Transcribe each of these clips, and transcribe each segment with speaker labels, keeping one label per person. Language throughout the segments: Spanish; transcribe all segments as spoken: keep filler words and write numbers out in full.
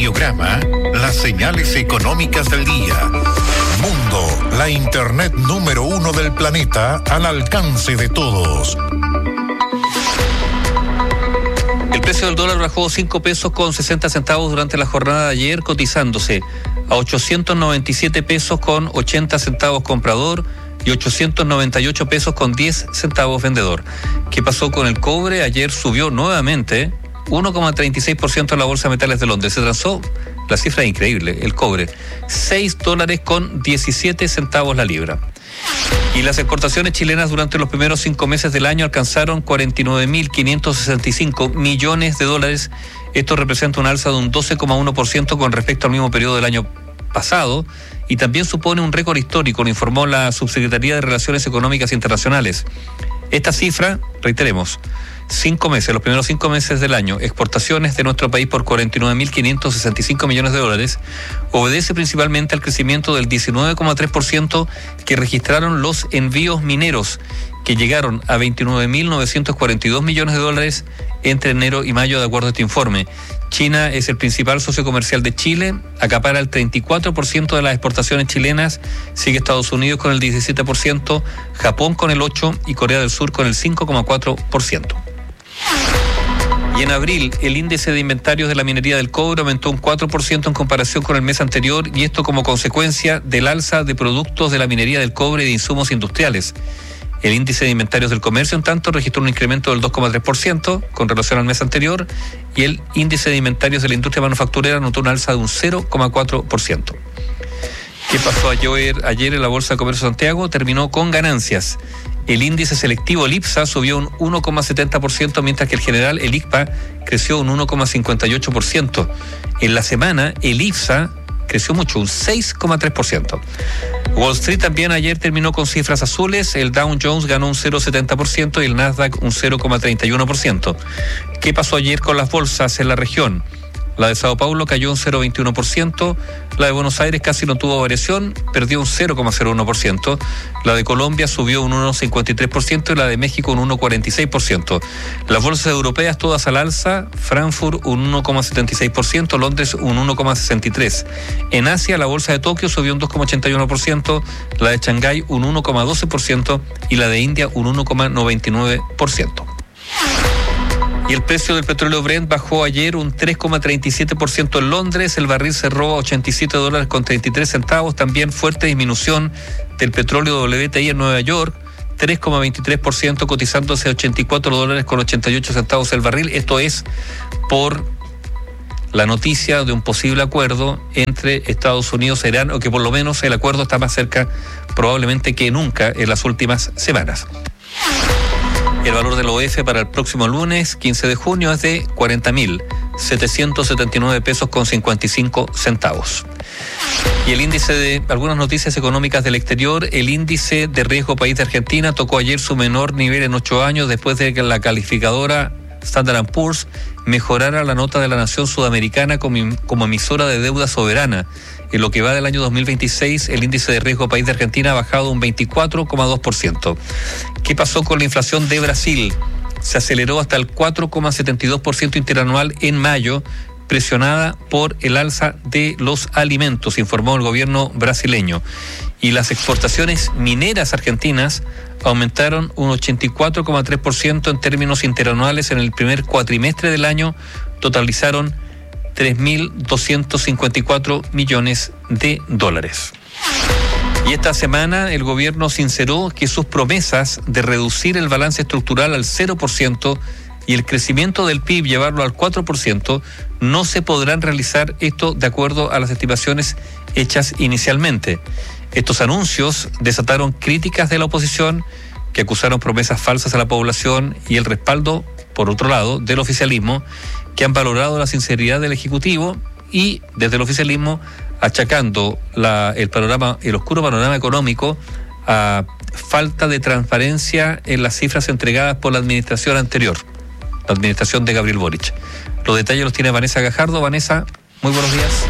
Speaker 1: Radiograma, las señales económicas del día. Mundo, la internet número uno del planeta al alcance de todos.
Speaker 2: El precio del dólar bajó cinco pesos con sesenta centavos durante la jornada de ayer, cotizándose a ochocientos noventa y siete pesos con ochenta centavos comprador y ochocientos noventa y ocho pesos con diez centavos vendedor. ¿Qué pasó con el cobre? Ayer subió nuevamente uno coma treinta y seis por ciento en la Bolsa de Metales de Londres. Se transó, la cifra es increíble, el cobre, seis dólares con diecisiete centavos la libra. Y las exportaciones chilenas durante los primeros cinco meses del año alcanzaron cuarenta y nueve mil quinientos sesenta y cinco millones de dólares. Esto representa un alza de un doce coma uno por ciento con respecto al mismo periodo del año pasado y también supone un récord histórico, lo informó la Subsecretaría de Relaciones Económicas Internacionales. Esta cifra, reiteremos, cinco meses, los primeros cinco meses del año, exportaciones de nuestro país por cuarenta y nueve mil quinientos sesenta y cinco millones de dólares, obedece principalmente al crecimiento del diecinueve coma tres por ciento que registraron los envíos mineros, que llegaron a veintinueve mil novecientos cuarenta y dos millones de dólares entre enero y mayo, de acuerdo a este informe. China es el principal socio comercial de Chile, acapara el treinta y cuatro por ciento de las exportaciones chilenas, sigue Estados Unidos con el diecisiete por ciento, Japón con el ocho por ciento y Corea del Sur con el cinco coma cuatro por ciento. Y en abril, el índice de inventarios de la minería del cobre aumentó un cuatro por ciento en comparación con el mes anterior, y esto como consecuencia del alza de productos de la minería del cobre y de insumos industriales. El índice de inventarios del comercio, en tanto, registró un incremento del dos coma tres por ciento con relación al mes anterior, y el índice de inventarios de la industria manufacturera notó un alza de un cero coma cuatro por ciento. ¿Qué pasó ayer, ayer en la Bolsa de Comercio de Santiago? Terminó con ganancias. El índice selectivo, el IPSA, subió un uno coma setenta por ciento, mientras que el general, el I C P A, creció un uno coma cincuenta y ocho por ciento. En la semana, el IPSA creció mucho, un seis coma tres por ciento. Wall Street también ayer terminó con cifras azules. El Dow Jones ganó un cero coma setenta por ciento y el Nasdaq un cero coma treinta y uno por ciento. ¿Qué pasó ayer con las bolsas en la región? La de Sao Paulo cayó un cero coma veintiuno por ciento, la de Buenos Aires casi no tuvo variación, perdió un cero coma cero uno por ciento, la de Colombia subió un uno coma cincuenta y tres por ciento y la de México un uno coma cuarenta y seis por ciento. Las bolsas europeas todas al alza, Frankfurt un uno coma setenta y seis por ciento, Londres un uno coma sesenta y tres por ciento. En Asia, la bolsa de Tokio subió un dos coma ochenta y uno por ciento, la de Shanghái un uno coma doce por ciento y la de India un uno coma noventa y nueve por ciento. Y el precio del petróleo Brent bajó ayer un tres coma treinta y siete por ciento en Londres. El barril cerró a ochenta y siete dólares con treinta y tres centavos. También fuerte disminución del petróleo W T I en Nueva York, tres coma veintitrés por ciento, cotizándose a ochenta y cuatro dólares con ochenta y ocho centavos el barril. Esto es por la noticia de un posible acuerdo entre Estados Unidos e Irán, o que por lo menos el acuerdo está más cerca probablemente que nunca en las últimas semanas. El valor del O F para el próximo lunes, quince de junio, es de cuarenta mil setecientos setenta y nueve pesos con cincuenta y cinco centavos. Y el índice de algunas noticias económicas del exterior, el índice de riesgo país de Argentina tocó ayer su menor nivel en ocho años después de que la calificadora Standard and Poor's mejorara la nota de la nación sudamericana como, como emisora de deuda soberana. En lo que va del año dos mil veintiséis, el índice de riesgo país de Argentina ha bajado un veinticuatro coma dos por ciento. ¿Qué pasó con la inflación de Brasil? Se aceleró hasta el cuatro coma setenta y dos por ciento interanual en mayo, presionada por el alza de los alimentos, informó el gobierno brasileño. Y las exportaciones mineras argentinas aumentaron un ochenta y cuatro coma tres por ciento en términos interanuales en el primer cuatrimestre del año, totalizaron tres mil doscientos cincuenta y cuatro millones de dólares. Y esta semana el gobierno sinceró que sus promesas de reducir el balance estructural al cero por ciento y el crecimiento del P I B llevarlo al cuatro por ciento no se podrán realizar, esto de acuerdo a las estimaciones hechas inicialmente. Estos anuncios desataron críticas de la oposición, que acusaron promesas falsas a la población, y el respaldo, por otro lado, del oficialismo, que han valorado la sinceridad del Ejecutivo y desde el oficialismo achacando la, el panorama, el oscuro panorama económico a falta de transparencia en las cifras entregadas por la administración anterior, la administración de Gabriel Boric. Los detalles los tiene Vanessa Gajardo. Vanessa, muy buenos días.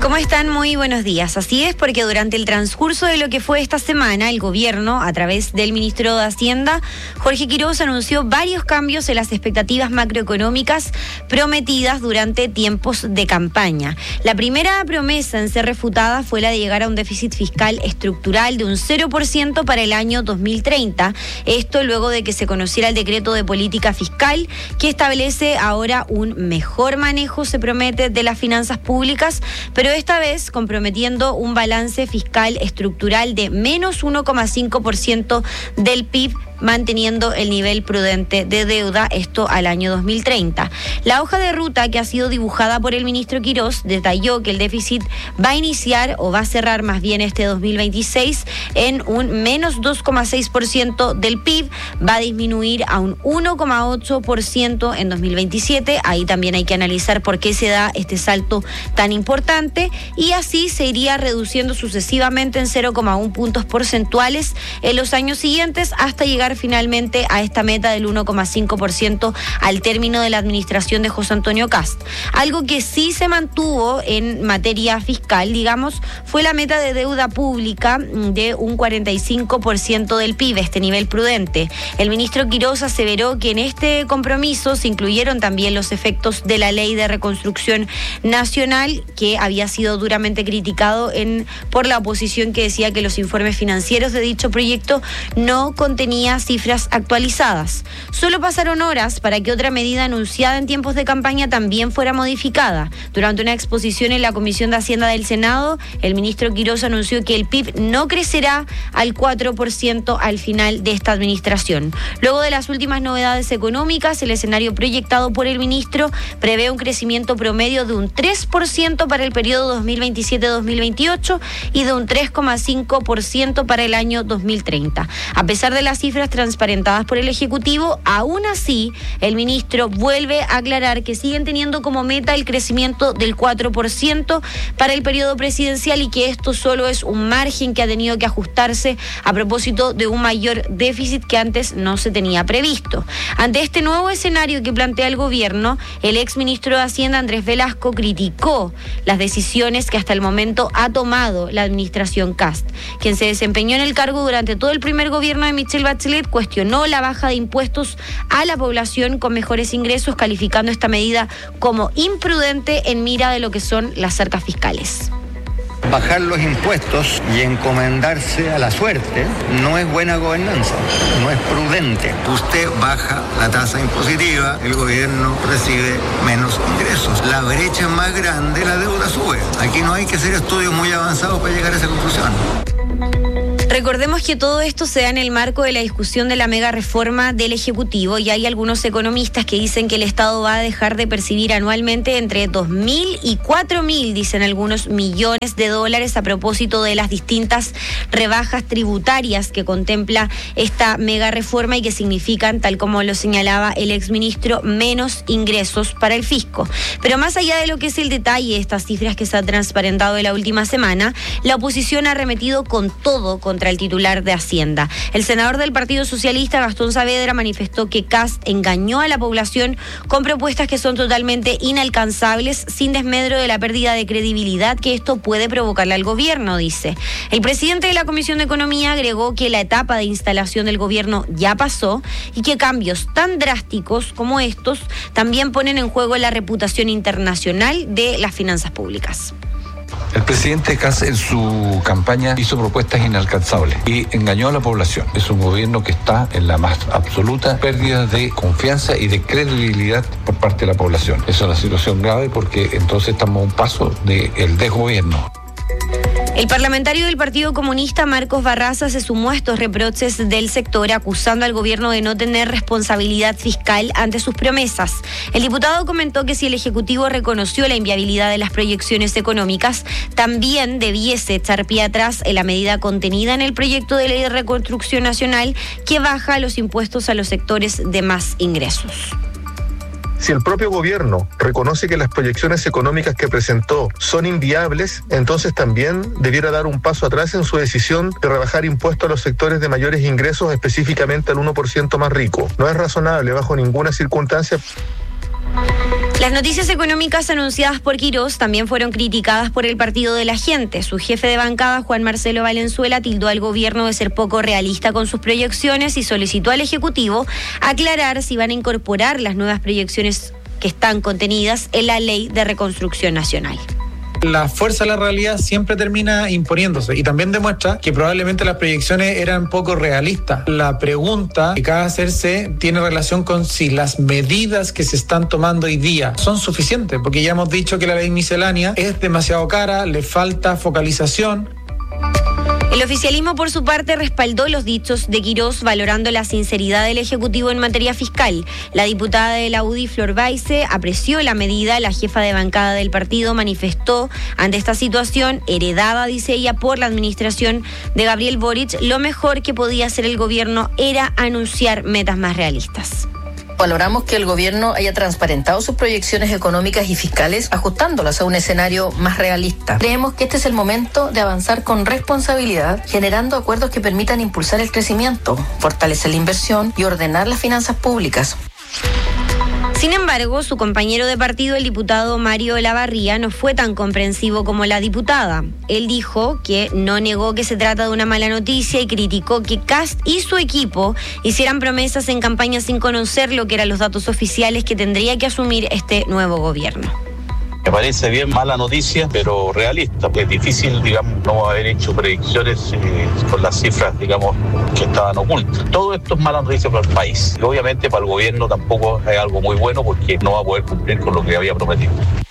Speaker 3: ¿Cómo están? Muy buenos días. Así es, porque durante el transcurso de lo que fue esta semana, el gobierno, a través del ministro de Hacienda, Jorge Quiroz, anunció varios cambios en las expectativas macroeconómicas prometidas durante tiempos de campaña. La primera promesa en ser refutada fue la de llegar a un déficit fiscal estructural de un cero por ciento para el año dos mil treinta. Esto luego de que se conociera el decreto de política fiscal que establece ahora un mejor manejo, se promete, de las finanzas públicas, pero esta vez comprometiendo un balance fiscal estructural de menos uno coma cinco por ciento del P I B, manteniendo el nivel prudente de deuda, esto al año dos mil treinta. La hoja de ruta que ha sido dibujada por el ministro Quiroz detalló que el déficit va a iniciar, o va a cerrar más bien este dos mil veintiséis, en un menos dos coma seis por ciento del P I B, va a disminuir a un uno coma ocho por ciento en dos mil veintisiete, ahí también hay que analizar por qué se da este salto tan importante, y así se iría reduciendo sucesivamente en cero coma uno puntos porcentuales en los años siguientes, hasta llegar finalmente a esta meta del uno coma cinco por ciento al término de la administración de José Antonio Kast. Algo que sí se mantuvo en materia fiscal, digamos, fue la meta de deuda pública de un cuarenta y cinco por ciento del P I B, este nivel prudente. El ministro Quiroz aseveró que en este compromiso se incluyeron también los efectos de la Ley de Reconstrucción Nacional, que había sido duramente criticado en, por la oposición, que decía que los informes financieros de dicho proyecto no contenían cifras actualizadas. Solo pasaron horas para que otra medida anunciada en tiempos de campaña también fuera modificada. Durante una exposición en la Comisión de Hacienda del Senado, el ministro Quiroz anunció que el P I B no crecerá al cuatro por ciento al final de esta administración. Luego de las últimas novedades económicas, el escenario proyectado por el ministro prevé un crecimiento promedio de un tres por ciento para el periodo dos mil veintisiete a dos mil veintiocho y de un tres coma cinco por ciento para el año dos mil treinta. A pesar de las cifras transparentadas por el Ejecutivo, aún así, el ministro vuelve a aclarar que siguen teniendo como meta el crecimiento del cuatro por ciento para el periodo presidencial, y que esto solo es un margen que ha tenido que ajustarse a propósito de un mayor déficit que antes no se tenía previsto. Ante este nuevo escenario que plantea el gobierno, el exministro de Hacienda, Andrés Velasco, criticó las decisiones que hasta el momento ha tomado la administración Kast. Quien se desempeñó en el cargo durante todo el primer gobierno de Michelle Bachelet cuestionó la baja de impuestos a la población con mejores ingresos, calificando esta medida como imprudente en mira de lo que son las arcas fiscales.
Speaker 4: Bajar los impuestos y encomendarse a la suerte no es buena gobernanza, no es prudente. Usted baja la tasa impositiva, el gobierno recibe menos ingresos. La brecha es más grande, la deuda sube. Aquí no hay que hacer estudios muy avanzados para llegar a esa conclusión.
Speaker 3: Recordemos que todo esto se da en el marco de la discusión de la mega reforma del Ejecutivo, y hay algunos economistas que dicen que el Estado va a dejar de percibir anualmente entre dos mil y cuatro mil, dicen algunos, millones de dólares a propósito de las distintas rebajas tributarias que contempla esta mega reforma y que significan, tal como lo señalaba el exministro, menos ingresos para el fisco. Pero más allá de lo que es el detalle de estas cifras que se han transparentado en la última semana, la oposición ha arremetido con todo contra el titular de Hacienda. El senador del Partido Socialista, Gastón Saavedra, manifestó que Kast engañó a la población con propuestas que son totalmente inalcanzables, sin desmedro de la pérdida de credibilidad que esto puede provocarle al gobierno, dice. El presidente de la Comisión de Economía agregó que la etapa de instalación del gobierno ya pasó y que cambios tan drásticos como estos también ponen en juego la reputación internacional de las finanzas públicas.
Speaker 5: El presidente Kast en su campaña hizo propuestas inalcanzables y engañó a la población. Es un gobierno que está en la más absoluta pérdida de confianza y de credibilidad por parte de la población. Esa es una situación grave, porque entonces estamos a un paso del desgobierno.
Speaker 3: El parlamentario del Partido Comunista, Marcos Barraza, se sumó a estos reproches del sector, acusando al gobierno de no tener responsabilidad fiscal ante sus promesas. El diputado comentó que si el Ejecutivo reconoció la inviabilidad de las proyecciones económicas, también debiese echar pie atrás en la medida contenida en el proyecto de ley de reconstrucción nacional, que baja los impuestos a los sectores de más ingresos.
Speaker 6: Si el propio gobierno reconoce que las proyecciones económicas que presentó son inviables, entonces también debiera dar un paso atrás en su decisión de rebajar impuestos a los sectores de mayores ingresos, específicamente al uno por ciento más rico. No es razonable bajo ninguna circunstancia.
Speaker 3: Las noticias económicas anunciadas por Quirós también fueron criticadas por el Partido de la Gente. Su jefe de bancada, Juan Marcelo Valenzuela, tildó al gobierno de ser poco realista con sus proyecciones y solicitó al Ejecutivo aclarar si van a incorporar las nuevas proyecciones que están contenidas en la Ley de Reconstrucción Nacional.
Speaker 7: La fuerza de la realidad siempre termina imponiéndose y también demuestra que probablemente las proyecciones eran poco realistas. La pregunta que cabe hacerse tiene relación con si las medidas que se están tomando hoy día son suficientes, porque ya hemos dicho que la ley miscelánea es demasiado cara, le falta focalización.
Speaker 3: El oficialismo, por su parte, respaldó los dichos de Quirós, valorando la sinceridad del Ejecutivo en materia fiscal. La diputada de la U D I, Flor Baize, apreció la medida. La jefa de bancada del partido manifestó ante esta situación, heredada, dice ella, por la administración de Gabriel Boric, lo mejor que podía hacer el gobierno era anunciar metas más realistas.
Speaker 8: Valoramos que el gobierno haya transparentado sus proyecciones económicas y fiscales, ajustándolas a un escenario más realista. Creemos que este es el momento de avanzar con responsabilidad, generando acuerdos que permitan impulsar el crecimiento, fortalecer la inversión y ordenar las finanzas públicas.
Speaker 3: Sin embargo, su compañero de partido, el diputado Mario Lavarría, no fue tan comprensivo como la diputada. Él dijo que no negó que se trata de una mala noticia y criticó que Kast y su equipo hicieran promesas en campaña sin conocer lo que eran los datos oficiales que tendría que asumir este nuevo gobierno.
Speaker 9: Me parece bien mala noticia, pero realista. Es difícil, digamos, no haber hecho predicciones eh, con las cifras, digamos, que estaban ocultas. Todo esto es mala noticia para el país. Y obviamente para el gobierno tampoco es algo muy bueno porque no va a poder cumplir con lo que había prometido.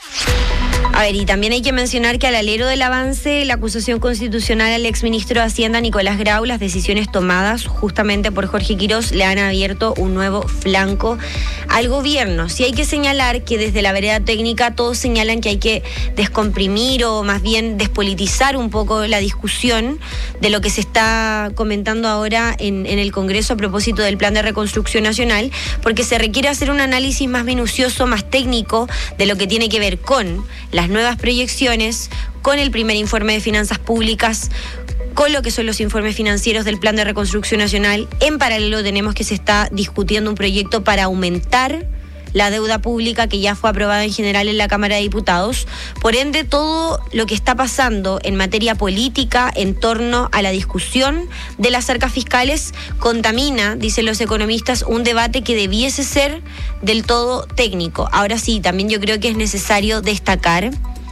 Speaker 3: A ver, y también hay que mencionar que al alero del avance, la acusación constitucional al exministro de Hacienda, Nicolás Grau, las decisiones tomadas justamente por Jorge Quirós le han abierto un nuevo flanco al gobierno. Sí hay que señalar que desde la vereda técnica todos señalan que hay que descomprimir o más bien despolitizar un poco la discusión de lo que se está comentando ahora en, en el Congreso a propósito del Plan de Reconstrucción Nacional, porque se requiere hacer un análisis más minucioso, más técnico de lo que tiene que ver con las nuevas proyecciones, con el primer informe de finanzas públicas, con lo que son los informes financieros del Plan de Reconstrucción Nacional. En paralelo tenemos que se está discutiendo un proyecto para aumentar la deuda pública que ya fue aprobada en general en la Cámara de Diputados. Por ende, todo lo que está pasando en materia política en torno a la discusión de las arcas fiscales contamina, dicen los economistas, un debate que debiese ser del todo técnico. Ahora sí, también yo creo que es necesario destacar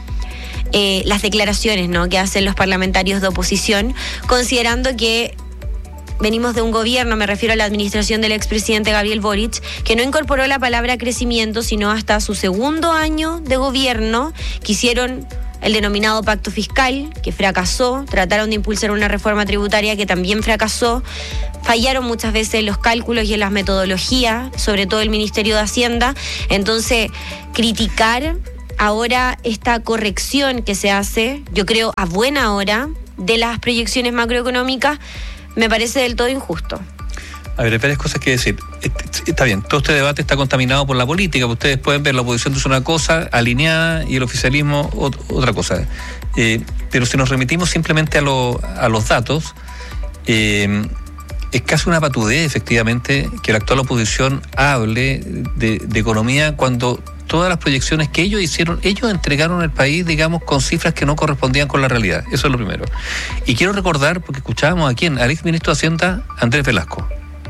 Speaker 3: eh, las declaraciones, ¿no?, que hacen los parlamentarios de oposición, considerando que venimos de un gobierno, me refiero a la administración del expresidente Gabriel Boric, que no incorporó la palabra crecimiento, sino hasta su segundo año de gobierno, que hicieron el denominado pacto fiscal, que fracasó, trataron de impulsar una reforma tributaria que también fracasó, fallaron muchas veces en los cálculos y en las metodologías, sobre todo el Ministerio de Hacienda. Entonces, criticar ahora esta corrección que se hace, yo creo a buena hora, de las proyecciones macroeconómicas, me parece del todo injusto.
Speaker 2: A ver, hay varias cosas que decir. Está bien, todo este debate está contaminado por la política. Ustedes pueden ver, la oposición dice una cosa alineada y el oficialismo otra cosa. Eh, pero si nos remitimos simplemente a, lo, a los datos, eh, es casi una patudez, efectivamente, que la actual oposición hable de, de economía cuando todas las proyecciones que ellos hicieron, ellos entregaron el país, digamos, con cifras que no correspondían con la realidad. Eso es lo primero. Y quiero recordar, porque escuchábamos aquí al ex ministro de Hacienda, Andrés Velasco.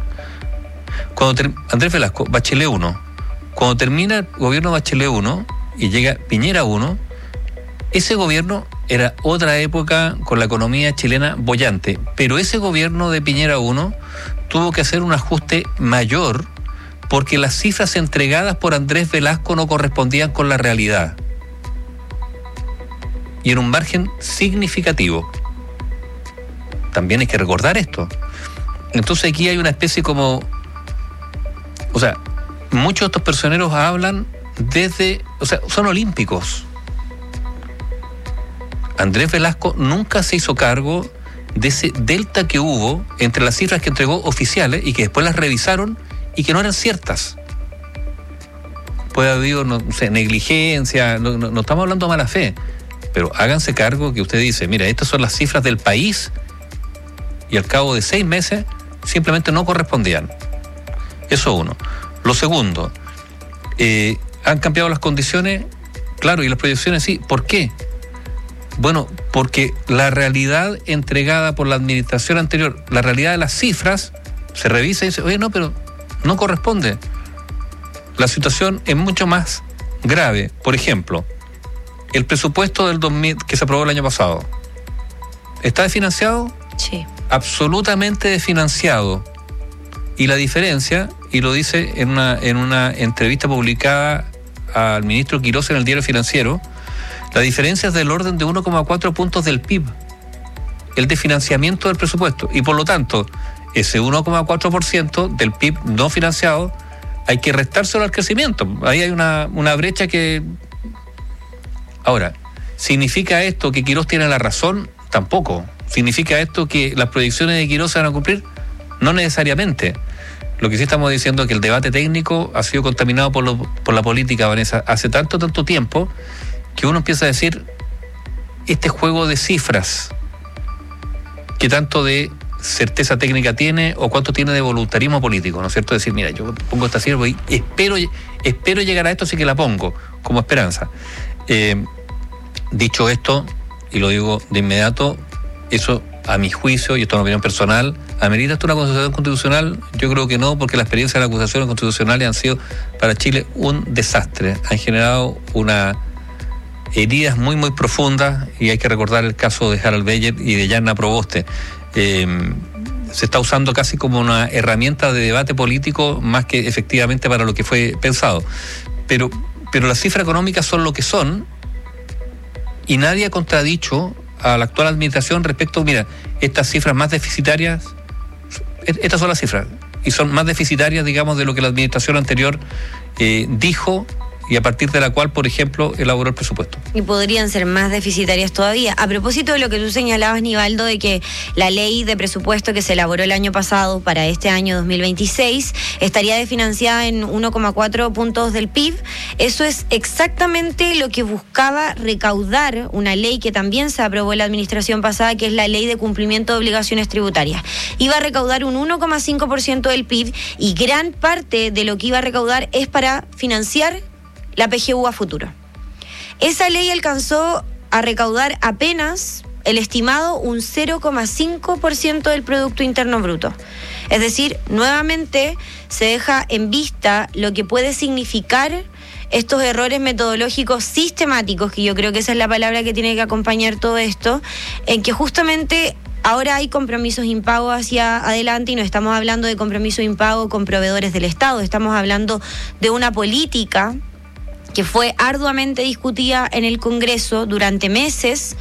Speaker 2: Cuando ter, Andrés Velasco, Bachelet uno. Cuando termina el gobierno Bachelet uno y llega Piñera uno, ese gobierno era otra época con la economía chilena bollante. Pero ese gobierno de Piñera uno tuvo que hacer un ajuste mayor porque las cifras entregadas por Andrés Velasco no correspondían con la realidad. Y en un margen significativo. También hay que recordar esto. Entonces aquí hay una especie como... O sea, muchos de estos personeros hablan desde... O sea, son olímpicos. Andrés Velasco nunca se hizo cargo de ese delta que hubo entre las cifras que entregó oficiales y que después las revisaron y que no eran ciertas. Puede haber habido, no sé, negligencia, no, no, no estamos hablando de mala fe, pero háganse cargo que usted dice, mira, estas son las cifras del país y al cabo de seis meses simplemente no correspondían. Eso uno. Lo segundo, eh, ¿Han cambiado las condiciones? Claro, y las proyecciones sí. ¿Por qué? Bueno, porque la realidad entregada por la administración anterior, la realidad de las cifras, se revisa y dice, oye, no, pero no corresponde. La situación es mucho más grave. Por ejemplo, el presupuesto del dos mil que se aprobó el año pasado, ¿está desfinanciado?
Speaker 3: Sí.
Speaker 2: Absolutamente desfinanciado. Y la diferencia, y lo dice en una, en una entrevista publicada al ministro Quirós en el Diario Financiero, la diferencia es del orden de uno coma cuatro puntos del P I B, el desfinanciamiento del presupuesto. Y por lo tanto, ese uno coma cuatro por ciento del P I B no financiado hay que restárselo al crecimiento. Ahí hay una, una brecha que... Ahora, ¿significa esto que Quirós tiene la razón? Tampoco. ¿Significa esto que las proyecciones de Quirós se van a cumplir? No necesariamente. Lo que sí estamos diciendo es que el debate técnico ha sido contaminado por, lo, por la política, Vanessa, hace tanto, tanto tiempo que uno empieza a decir, este juego de cifras, ¿qué tanto de certeza técnica tiene o cuánto tiene de voluntarismo político? ¿No es cierto? Decir, mira, yo pongo esta cifra y espero, espero llegar a esto, así que la pongo como esperanza. Eh, dicho esto, y lo digo de inmediato, eso a mi juicio, y esto es una opinión personal, ¿amerita esto una acusación constitucional? Yo creo que no, porque la experiencia de las acusaciones constitucionales han sido para Chile un desastre. Han generado una heridas muy, muy profundas, y hay que recordar el caso de Harald Beyer y de Yanna Proboste. Eh, se está usando casi como una herramienta de debate político más que efectivamente para lo que fue pensado. Pero, pero las cifras económicas son lo que son, y nadie ha contradicho a la actual administración respecto, mira, estas cifras más deficitarias, estas son las cifras, y son más deficitarias, digamos, de lo que la administración anterior eh, dijo, y a partir de la cual, por ejemplo, elaboró el presupuesto.
Speaker 3: Y podrían ser más deficitarias todavía. A propósito de lo que tú señalabas, Nivaldo, de que la ley de presupuesto que se elaboró el año pasado para este año dos mil veintiséis estaría desfinanciada en uno coma cuatro puntos del P I B, eso es exactamente lo que buscaba recaudar una ley que también se aprobó en la administración pasada, que es la ley de cumplimiento de obligaciones tributarias. Iba a recaudar un uno coma cinco por ciento del P I B, y gran parte de lo que iba a recaudar es para financiar la P G U a futuro. Esa ley alcanzó a recaudar apenas el estimado un cero coma cinco por ciento del Producto Interno Bruto. Es decir, nuevamente se deja en vista lo que puede significar estos errores metodológicos sistemáticos, que yo creo que esa es la palabra que tiene que acompañar todo esto, en que justamente ahora hay compromisos impagos hacia adelante, y no estamos hablando de compromisos impagos con proveedores del Estado, estamos hablando de una política que fue arduamente discutida en el Congreso durante meses,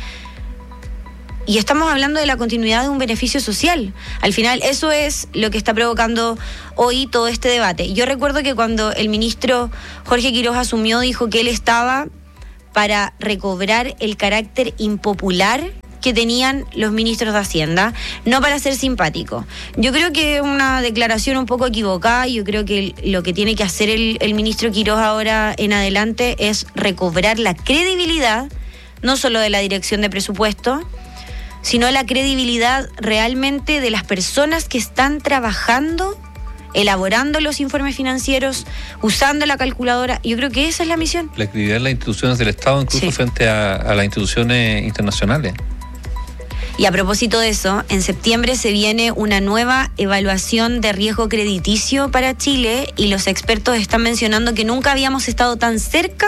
Speaker 3: y estamos hablando de la continuidad de un beneficio social. Al final, eso es lo que está provocando hoy todo este debate. Yo recuerdo que cuando el ministro Jorge Quirós asumió, dijo que él estaba para recobrar el carácter impopular que tenían los ministros de Hacienda, no para ser simpático. Yo creo que es una declaración un poco equivocada. Yo creo que lo que tiene que hacer el, el ministro Quirós ahora en adelante es recobrar la credibilidad, no solo de la Dirección de Presupuesto, sino la credibilidad realmente de las personas que están trabajando, elaborando los informes financieros, usando la calculadora. Yo creo que esa es la misión.
Speaker 2: La credibilidad de las instituciones del Estado, incluso sí, frente a, a las instituciones internacionales.
Speaker 3: Y a propósito de eso, en septiembre se viene una nueva evaluación de riesgo crediticio para Chile, y los expertos están mencionando que nunca habíamos estado tan cerca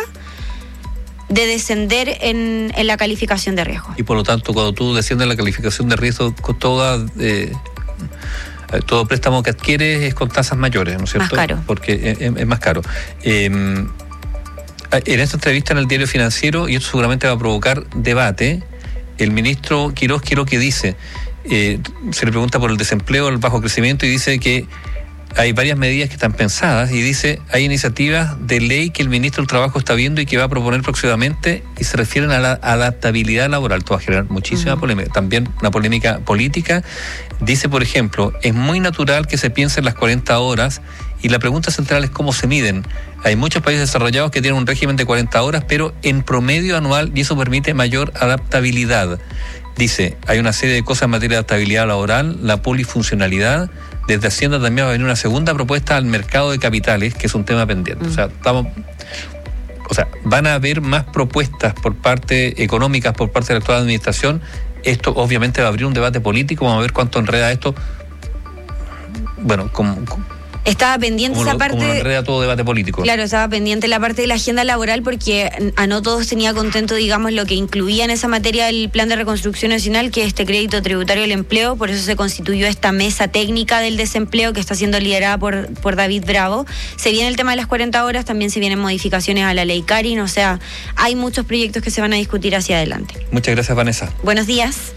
Speaker 3: de descender en, en la calificación de riesgo.
Speaker 2: Y por lo tanto, cuando tú desciendes la calificación de riesgo, toda, eh, todo préstamo que adquieres es con tasas mayores, ¿no es cierto?
Speaker 3: Más caro.
Speaker 2: Porque es, es más caro. Eh, en esta entrevista en el Diario Financiero, y esto seguramente va a provocar debate, el ministro Quirós, Quirós que dice, eh, se le pregunta por el desempleo, el bajo crecimiento, y dice que hay varias medidas que están pensadas, y dice, hay iniciativas de ley que el ministro del Trabajo está viendo y que va a proponer próximamente, y se refieren a la adaptabilidad laboral. Esto va a generar muchísima uh-huh. polémica, también una polémica política. Dice, por ejemplo, es muy natural que se piense en las cuarenta horas, y la pregunta central es cómo se miden. Hay muchos países desarrollados que tienen un régimen de cuarenta horas, pero en promedio anual, y eso permite mayor adaptabilidad. Dice, hay una serie de cosas en materia de adaptabilidad laboral, la polifuncionalidad. Desde Hacienda también va a venir una segunda propuesta al mercado de capitales, que es un tema pendiente. Mm. O sea, estamos o sea, van a haber más propuestas por parte económicas por parte de la actual administración. Esto obviamente va a abrir un debate político, vamos a ver cuánto enreda esto. Bueno, como...
Speaker 3: Estaba pendiente
Speaker 2: como
Speaker 3: esa
Speaker 2: lo,
Speaker 3: parte.
Speaker 2: como lo enreda todo debate político.
Speaker 3: Claro, estaba pendiente la parte de la agenda laboral porque a no todos tenía contento, digamos, lo que incluía en esa materia el Plan de Reconstrucción Nacional, que es este crédito tributario del empleo. Por eso se constituyó esta mesa técnica del desempleo que está siendo liderada por, por David Bravo. Se viene el tema de las cuarenta horas, también se vienen modificaciones a la ley Carin, o sea, hay muchos proyectos que se van a discutir hacia adelante.
Speaker 2: Muchas gracias, Vanessa.
Speaker 3: Buenos días.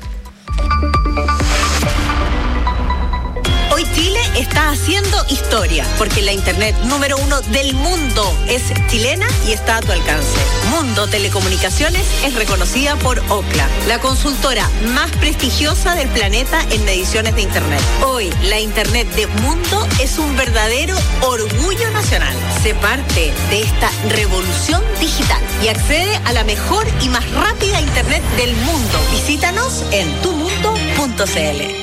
Speaker 10: Hoy Chile está haciendo historia, porque la internet número uno del mundo es chilena y está a tu alcance. Mundo Telecomunicaciones es reconocida por Ookla, la consultora más prestigiosa del planeta en mediciones de internet. Hoy, la internet de Mundo es un verdadero orgullo nacional. Sé parte de esta revolución digital y accede a la mejor y más rápida internet del mundo. Visítanos en tu mundo punto c l.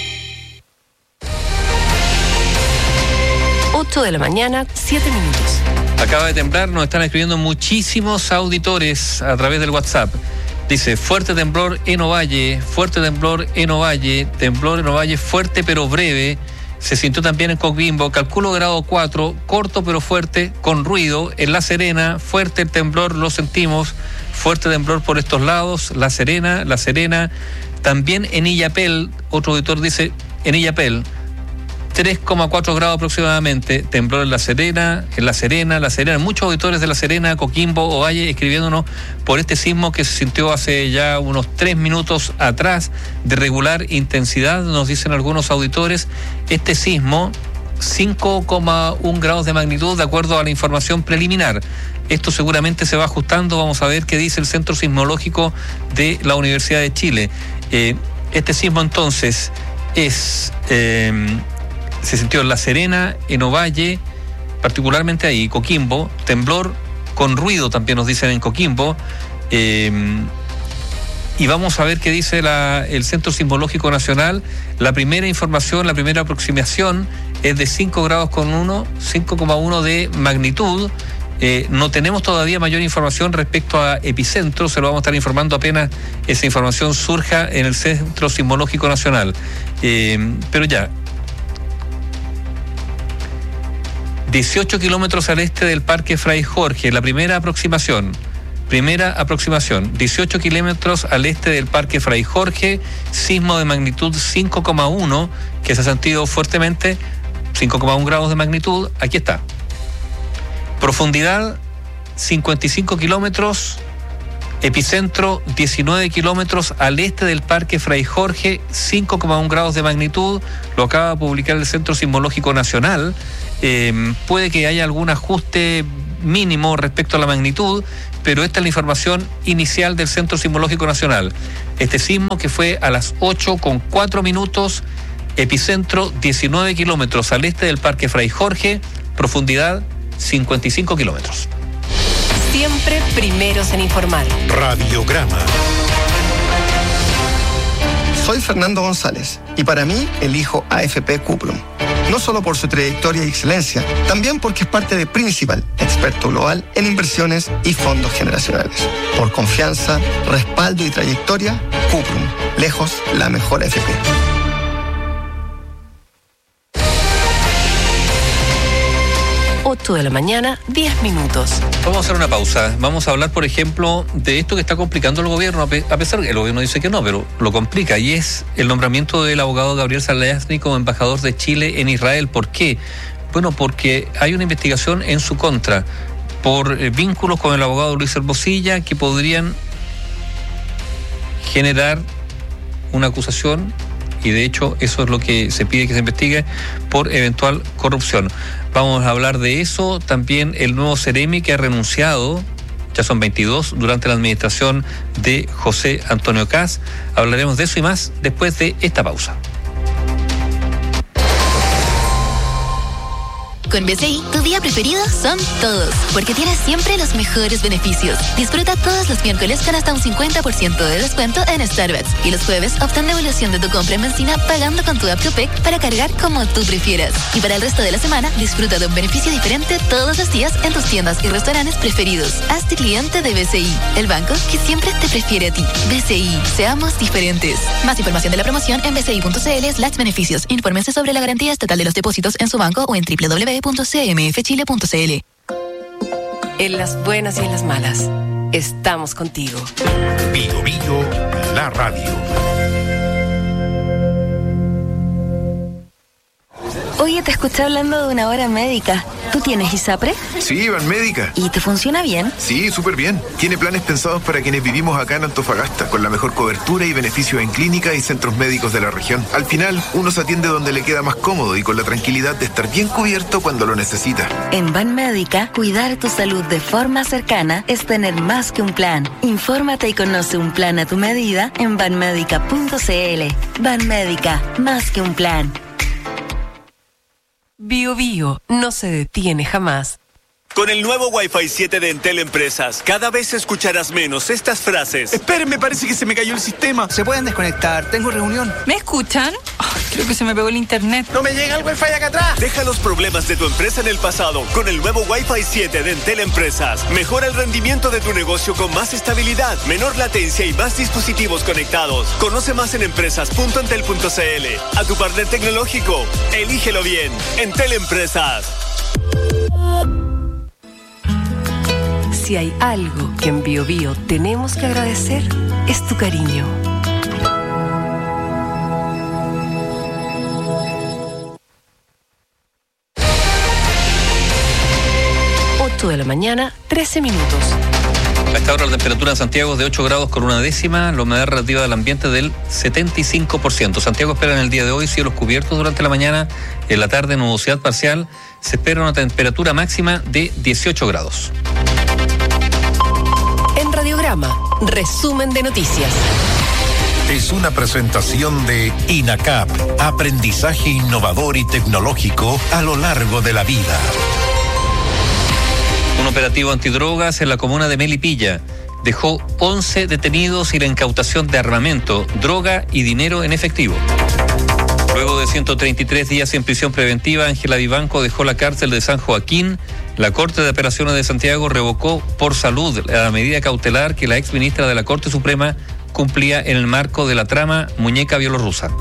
Speaker 11: ocho de la mañana, siete minutos.
Speaker 2: Acaba de temblar, nos están escribiendo muchísimos auditores a través del WhatsApp. Dice, fuerte temblor en Ovalle, fuerte temblor en Ovalle, temblor en Ovalle fuerte pero breve. Se sintió también en Coquimbo, calculo grado cuatro, corto pero fuerte, con ruido. En La Serena, fuerte el temblor, lo sentimos. Fuerte temblor por estos lados, La Serena, La Serena. También en Illapel, otro auditor dice, en Illapel, tres coma cuatro grados aproximadamente, temblor en La Serena, en La Serena, La Serena, muchos auditores de La Serena, Coquimbo, Ovalle, escribiéndonos por este sismo que se sintió hace ya unos tres minutos atrás, de regular intensidad, nos dicen algunos auditores. Este sismo, cinco coma uno grados de magnitud, de acuerdo a la información preliminar. Esto seguramente se va ajustando, vamos a ver qué dice el Centro Sismológico de la Universidad de Chile. Eh, este sismo entonces es... Eh, se sintió en La Serena, en Ovalle, particularmente ahí, Coquimbo, temblor con ruido también nos dicen en Coquimbo, eh, y vamos a ver qué dice la, el Centro Sismológico Nacional. La primera información, la primera aproximación es de cinco grados con uno, cinco coma uno de magnitud. Eh, no tenemos todavía mayor información respecto a epicentro, se lo vamos a estar informando apenas esa información surja en el Centro Sismológico Nacional. Eh, pero ya, dieciocho kilómetros al este del Parque Fray Jorge, la primera aproximación, primera aproximación, dieciocho kilómetros al este del Parque Fray Jorge, sismo de magnitud cinco coma uno, que se ha sentido fuertemente, cinco coma uno grados de magnitud, aquí está. Profundidad, cincuenta y cinco kilómetros, epicentro, diecinueve kilómetros al este del Parque Fray Jorge, cinco coma uno grados de magnitud, lo acaba de publicar el Centro Sismológico Nacional. Eh, puede que haya algún ajuste mínimo respecto a la magnitud, pero esta es la información inicial del Centro Sismológico Nacional. Este sismo que fue a las ocho con cuatro minutos, epicentro diecinueve kilómetros al este del Parque Fray Jorge, profundidad cincuenta y cinco kilómetros.
Speaker 11: Siempre primeros en informar.
Speaker 1: Radiograma.
Speaker 12: Soy Fernando González y para mí elijo A F P Cuprum. No solo por su trayectoria y excelencia, también porque es parte de Principal, experto global en inversiones y fondos generacionales. Por confianza, respaldo y trayectoria, Cuprum, lejos la mejor A F P.
Speaker 11: ocho de la mañana, diez minutos.
Speaker 2: Vamos a hacer una pausa. Vamos a hablar, por ejemplo, de esto que está complicando el gobierno, a pesar de que el gobierno dice que no, pero lo complica, y es el nombramiento del abogado Gabriel Salazny como embajador de Chile en Israel. ¿Por qué? Bueno, porque hay una investigación en su contra por eh, vínculos con el abogado Luis Hermosilla que podrían generar una acusación, y de hecho eso es lo que se pide que se investigue, por eventual corrupción. Vamos a hablar de eso, también el nuevo Ceremi que ha renunciado, ya son veintidós, durante la administración de José Antonio Kast. Hablaremos de eso y más después de esta pausa.
Speaker 13: Con B C I, tu día preferido son todos, porque tienes siempre los mejores beneficios. Disfruta todos los miércoles con hasta un cincuenta por ciento de descuento en Starbucks. Y los jueves, obtén devolución de tu compra en benzina pagando con tu app Copec para cargar como tú prefieras. Y para el resto de la semana, disfruta de un beneficio diferente todos los días en tus tiendas y restaurantes preferidos. Hazte cliente de B C I, el banco que siempre te prefiere a ti. B C I, seamos diferentes. Más información de la promoción en bci.cl slash beneficios. Infórmense sobre la garantía estatal de los depósitos en su banco o en doble u doble u doble u punto c m f chile punto c l.
Speaker 11: En las buenas y en las malas, estamos contigo.
Speaker 1: Bio Bio, la radio.
Speaker 14: Oye, te escuché hablando de una hora médica. ¿Tú tienes ISAPRE?
Speaker 15: Sí, Van Médica.
Speaker 14: ¿Y te funciona bien?
Speaker 15: Sí, súper bien. Tiene planes pensados para quienes vivimos acá en Antofagasta, con la mejor cobertura y beneficios en clínicas y centros médicos de la región. Al final, uno se atiende donde le queda más cómodo y con la tranquilidad de estar bien cubierto cuando lo necesita.
Speaker 14: En Van Médica, cuidar tu salud de forma cercana es tener más que un plan. Infórmate y conoce un plan a tu medida en banmédica punto c l. Van Médica, más que un plan.
Speaker 11: Bio Bio no se detiene jamás.
Speaker 16: Con el nuevo Wi-Fi siete de Entel Empresas, cada vez escucharás menos estas frases.
Speaker 17: Esperen, me parece que se me cayó el sistema.
Speaker 18: Se pueden desconectar, tengo reunión.
Speaker 19: ¿Me escuchan? Oh, creo que se me pegó el internet.
Speaker 17: ¡No me llega el Wi-Fi acá atrás!
Speaker 16: Deja los problemas de tu empresa en el pasado con el nuevo Wi-Fi siete de Entel Empresas. Mejora el rendimiento de tu negocio con más estabilidad, menor latencia y más dispositivos conectados. Conoce más en empresas punto entel punto c l. A tu partner tecnológico, elígelo bien. Entel Empresas.
Speaker 11: Si hay algo que en Bio Bio tenemos que agradecer, es tu cariño. ocho de la mañana, trece minutos.
Speaker 2: A esta hora la temperatura en Santiago es de ocho grados con una décima, la humedad relativa del ambiente del setenta y cinco por ciento. Santiago espera en el día de hoy cielos cubiertos durante la mañana, en la tarde nubosidad parcial. Se espera una temperatura máxima de dieciocho grados.
Speaker 11: En Radiograma, resumen de noticias.
Speaker 1: Es una presentación de INACAP, aprendizaje innovador y tecnológico a lo largo de la vida.
Speaker 2: Un operativo antidrogas en la comuna de Melipilla dejó once detenidos y la incautación de armamento, droga y dinero en efectivo. Luego de ciento treinta y tres días en prisión preventiva, Ángela Vivanco dejó la cárcel de San Joaquín. La Corte de Apelaciones de Santiago revocó por salud la medida cautelar que la exministra de la Corte Suprema cumplía en el marco de la trama Muñeca Bielorrusa.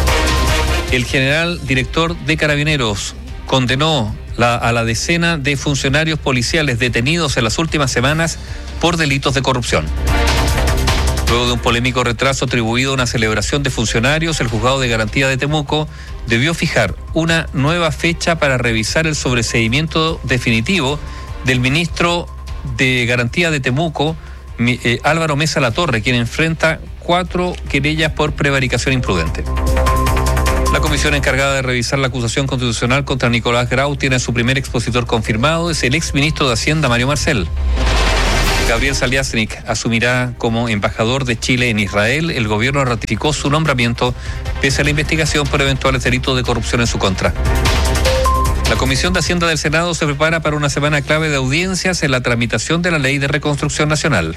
Speaker 2: El general director de Carabineros condenó la, a la decena de funcionarios policiales detenidos en las últimas semanas por delitos de corrupción. Luego de un polémico retraso atribuido a una celebración de funcionarios, el Juzgado de Garantía de Temuco debió fijar una nueva fecha para revisar el sobreseimiento definitivo del ministro de Garantía de Temuco, eh, Álvaro Mesa Latorre, quien enfrenta cuatro querellas por prevaricación imprudente. La comisión encargada de revisar la acusación constitucional contra Nicolás Grau tiene su primer expositor confirmado, es el exministro de Hacienda, Mario Marcel. Gabriel Saliasnik asumirá como embajador de Chile en Israel. El gobierno ratificó su nombramiento pese a la investigación por eventuales delitos de corrupción en su contra. La Comisión de Hacienda del Senado se prepara para una semana clave de audiencias en la tramitación de la Ley de Reconstrucción Nacional.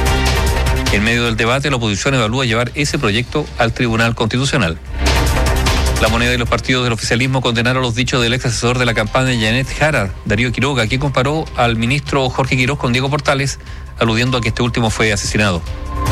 Speaker 2: En medio del debate, la oposición evalúa llevar ese proyecto al Tribunal Constitucional. La Moneda y los partidos del oficialismo condenaron los dichos del ex asesor de la campaña Janet Jara, Darío Quiroga, quien comparó al ministro Jorge Quiroz con Diego Portales, aludiendo a que este último fue asesinado.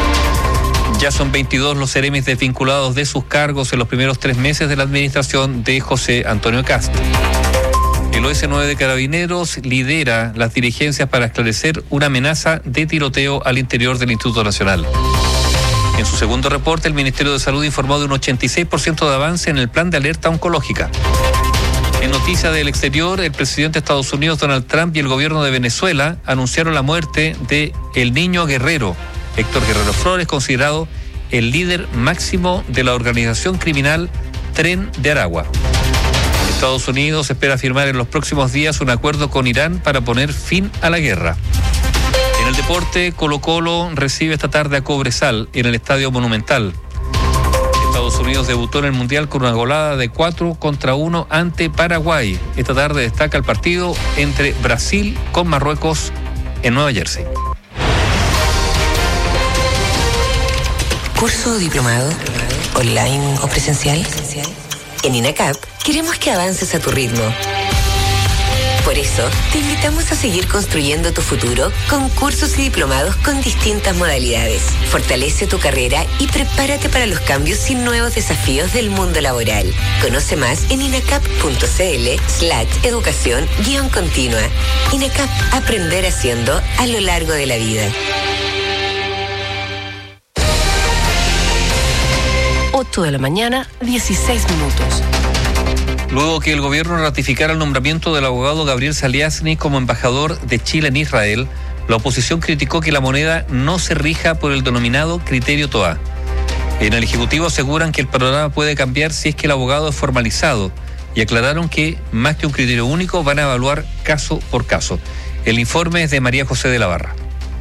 Speaker 2: Ya son veintidós los seremis desvinculados de sus cargos en los primeros tres meses de la administración de José Antonio Kast. El O S nueve de Carabineros lidera las diligencias para esclarecer una amenaza de tiroteo al interior del Instituto Nacional. En su segundo reporte, el Ministerio de Salud informó de un ochenta y seis por ciento de avance en el plan de alerta oncológica. En noticias del exterior, el presidente de Estados Unidos, Donald Trump, y el gobierno de Venezuela anunciaron la muerte de el niño guerrero, Héctor Guerrero Flores, considerado el líder máximo de la organización criminal Tren de Aragua. Estados Unidos espera firmar en los próximos días un acuerdo con Irán para poner fin a la guerra. En el deporte, Colo Colo recibe esta tarde a Cobresal en el Estadio Monumental. Estados Unidos Unidos debutó en el Mundial con una golada de cuatro contra uno ante Paraguay. Esta tarde destaca el partido entre Brasil con Marruecos en Nueva Jersey.
Speaker 20: ¿Curso o diplomado? ¿Online o presencial? En INACAP queremos que avances a tu ritmo. Por eso, te invitamos a seguir construyendo tu futuro con cursos y diplomados con distintas modalidades. Fortalece tu carrera y prepárate para los cambios y nuevos desafíos del mundo laboral. Conoce más en inacap.cl slash educación guión continua. INACAP, aprender haciendo a lo largo de la vida.
Speaker 11: ocho de la mañana, dieciséis minutos.
Speaker 2: Luego que el gobierno ratificara el nombramiento del abogado Gabriel Saliasny como embajador de Chile en Israel, la oposición criticó que la moneda no se rija por el denominado criterio Toa. En el Ejecutivo aseguran que el panorama puede cambiar si es que el abogado es formalizado y aclararon que, más que un criterio único, van a evaluar caso por caso. El informe es de María José de la Barra.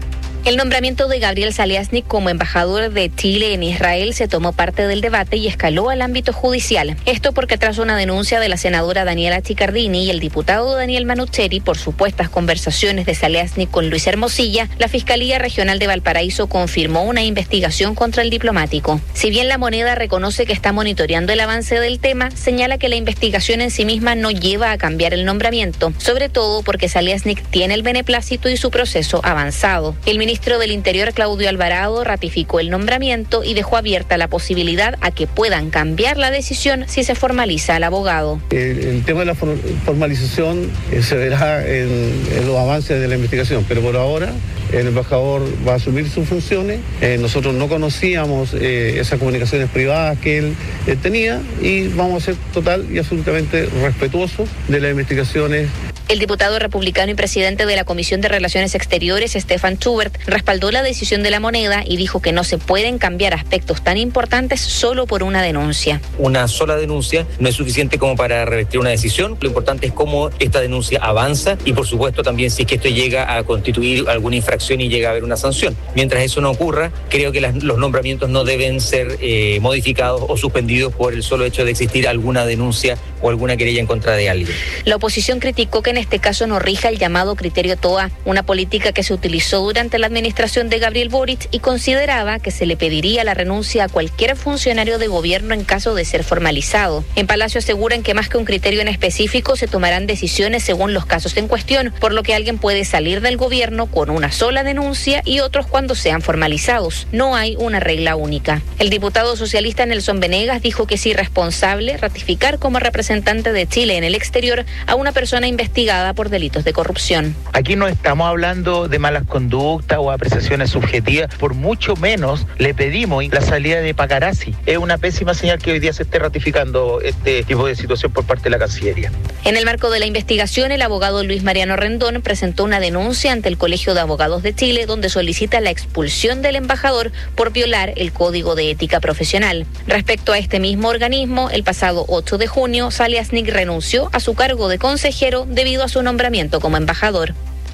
Speaker 21: El nombramiento de Gabriel Saliasny como embajador de Chile en Israel se tomó parte del debate y escaló al ámbito judicial. Esto porque tras una denuncia de la senadora Daniela Chicardini y el diputado Daniel Manucheri por supuestas conversaciones de Saliasny con Luis Hermosilla, la Fiscalía Regional de Valparaíso confirmó una investigación contra el diplomático. Si bien la moneda reconoce que está monitoreando el avance del tema, señala que la investigación en sí misma no lleva a cambiar el nombramiento, sobre todo porque Saliasny tiene el beneplácito y su proceso avanzado. El ministro El ministro del Interior, Claudio Alvarado, ratificó el nombramiento y dejó abierta la posibilidad a que puedan cambiar la decisión si se formaliza al abogado.
Speaker 22: El, el tema de la formalización eh, se verá en, en los avances de la investigación, pero por ahora el embajador va a asumir sus funciones. Eh, nosotros no conocíamos eh, esas comunicaciones privadas que él eh, tenía y vamos a ser total y absolutamente respetuosos de las investigaciones.
Speaker 21: El diputado republicano y presidente de la Comisión de Relaciones Exteriores, Stefan Schubert, respaldó la decisión de la moneda y dijo que no se pueden cambiar aspectos tan importantes solo por una denuncia.
Speaker 23: Una sola denuncia no es suficiente como para revertir una decisión. Lo importante es cómo esta denuncia avanza y, por supuesto, también si es que esto llega a constituir alguna infracción y llega a haber una sanción. Mientras eso no ocurra, creo que las, los nombramientos no deben ser eh, modificados o suspendidos por el solo hecho de existir alguna denuncia o alguna querella en contra de alguien.
Speaker 21: La oposición criticó que en este caso no rija el llamado criterio Toa, una política que se utilizó durante la administración de Gabriel Boric y consideraba que se le pediría la renuncia a cualquier funcionario de gobierno en caso de ser formalizado. En Palacio aseguran que más que un criterio en específico se tomarán decisiones según los casos en cuestión, por lo que alguien puede salir del gobierno con una sola denuncia y otros cuando sean formalizados. No hay una regla única. El diputado socialista Nelson Venegas dijo que es irresponsable ratificar como representante de Chile en el exterior a una persona investigada por delitos de corrupción.
Speaker 24: Aquí no estamos hablando de malas conductas o apreciaciones subjetivas, por mucho menos le pedimos la salida de Pacarazzi. Es una pésima señal que hoy día se esté ratificando este tipo de situación por parte de la Cancillería.
Speaker 21: En el marco de la investigación, el abogado Luis Mariano Rendón presentó una denuncia ante el Colegio de Abogados de Chile donde solicita la expulsión del embajador por violar el Código de Ética Profesional. Respecto a este mismo organismo, el pasado ocho de junio, Saliasny renunció a su cargo de consejero debido a su nombramiento como embajador.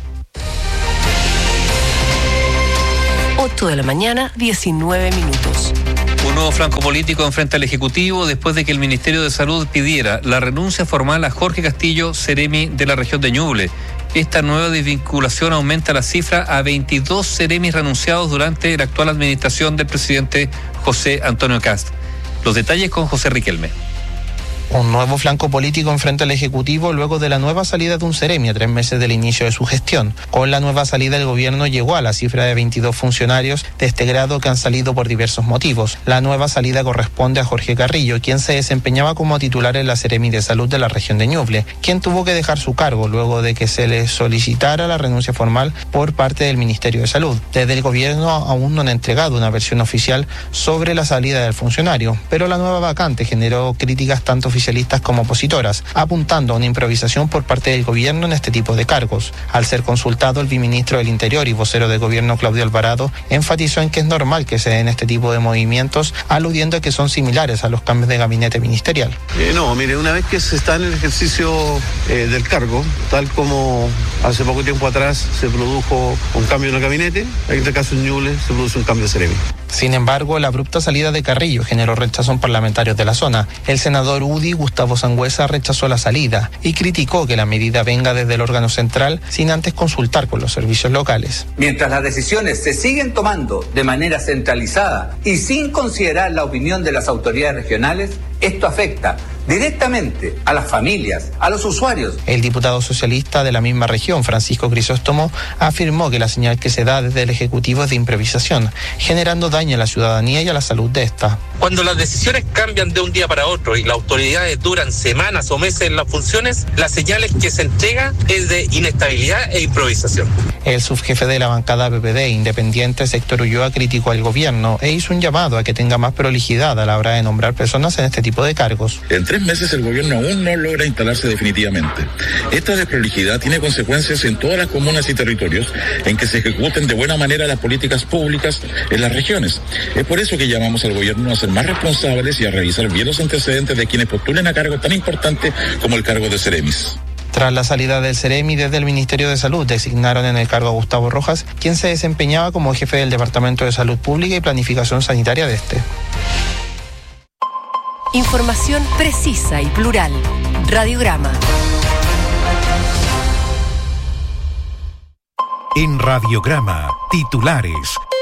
Speaker 11: ocho de la mañana, diecinueve minutos.
Speaker 2: Un nuevo flanco político enfrenta al Ejecutivo después de que el Ministerio de Salud pidiera la renuncia formal a Jorge Castillo, Seremi de la región de Ñuble. Esta nueva desvinculación aumenta la cifra a veintidós Seremis renunciados durante la actual administración del presidente José Antonio Kast. Los detalles con José Riquelme.
Speaker 25: Un nuevo flanco político enfrenta al Ejecutivo luego de la nueva salida de un Seremi a tres meses del inicio de su gestión. Con la nueva salida el gobierno llegó a la cifra de veintidós funcionarios de este grado que han salido por diversos motivos. La nueva salida corresponde a Jorge Carrillo, quien se desempeñaba como titular en la Seremi de Salud de la región de Ñuble, quien tuvo que dejar su cargo luego de que se le solicitara la renuncia formal por parte del Ministerio de Salud. Desde el gobierno aún no han entregado una versión oficial sobre la salida del funcionario, pero la nueva vacante generó críticas tanto oficialistas como opositoras, apuntando a una improvisación por parte del gobierno en este tipo de cargos. Al ser consultado, el viceministro del Interior y vocero del gobierno, Claudio Alvarado, enfatizó en que es normal que se den este tipo de movimientos, aludiendo a que son similares a los cambios de gabinete ministerial.
Speaker 22: Eh, no, mire, una vez que se está en el ejercicio eh, del cargo, tal como hace poco tiempo atrás se produjo un cambio en el gabinete, en este caso en Ñuble se produce un cambio de Seremi.
Speaker 25: Sin embargo, la abrupta salida de Carrillo generó rechazo en parlamentarios de la zona. El senador U D I, Gustavo Sangüesa, rechazó la salida y criticó que la medida venga desde el órgano central sin antes consultar con los servicios locales.
Speaker 4: Mientras las decisiones se siguen tomando de manera centralizada y sin considerar la opinión de las autoridades regionales, esto afecta directamente a las familias, a los usuarios.
Speaker 25: El diputado socialista de la misma región, Francisco Crisóstomo, afirmó que la señal que se da desde el Ejecutivo es de improvisación, generando daño a la ciudadanía y a la salud de esta.
Speaker 5: Cuando las decisiones cambian de un día para otro y las autoridades duran semanas o meses en las funciones, las señales que se entrega es de inestabilidad e improvisación.
Speaker 25: El subjefe de la bancada P P D independiente, Héctor Ulloa, criticó al gobierno e hizo un llamado a que tenga más prolijidad a la hora de nombrar personas en este tipo de cargos.
Speaker 6: En tres meses el gobierno aún no logra instalarse definitivamente. Esta desprolijidad tiene consecuencias en todas las comunas y territorios en que se ejecuten de buena manera las políticas públicas en las regiones. Es por eso que llamamos al gobierno a ser más responsables y a revisar bien los antecedentes de quienes postulen a cargos tan importantes como el cargo de Ceremis.
Speaker 25: Tras la salida del Ceremi, desde el Ministerio de Salud designaron en el cargo a Gustavo Rojas, quien se desempeñaba como jefe del Departamento de Salud Pública y Planificación Sanitaria de este.
Speaker 11: Información precisa y plural. Radiograma.
Speaker 1: En Radiograma, titulares.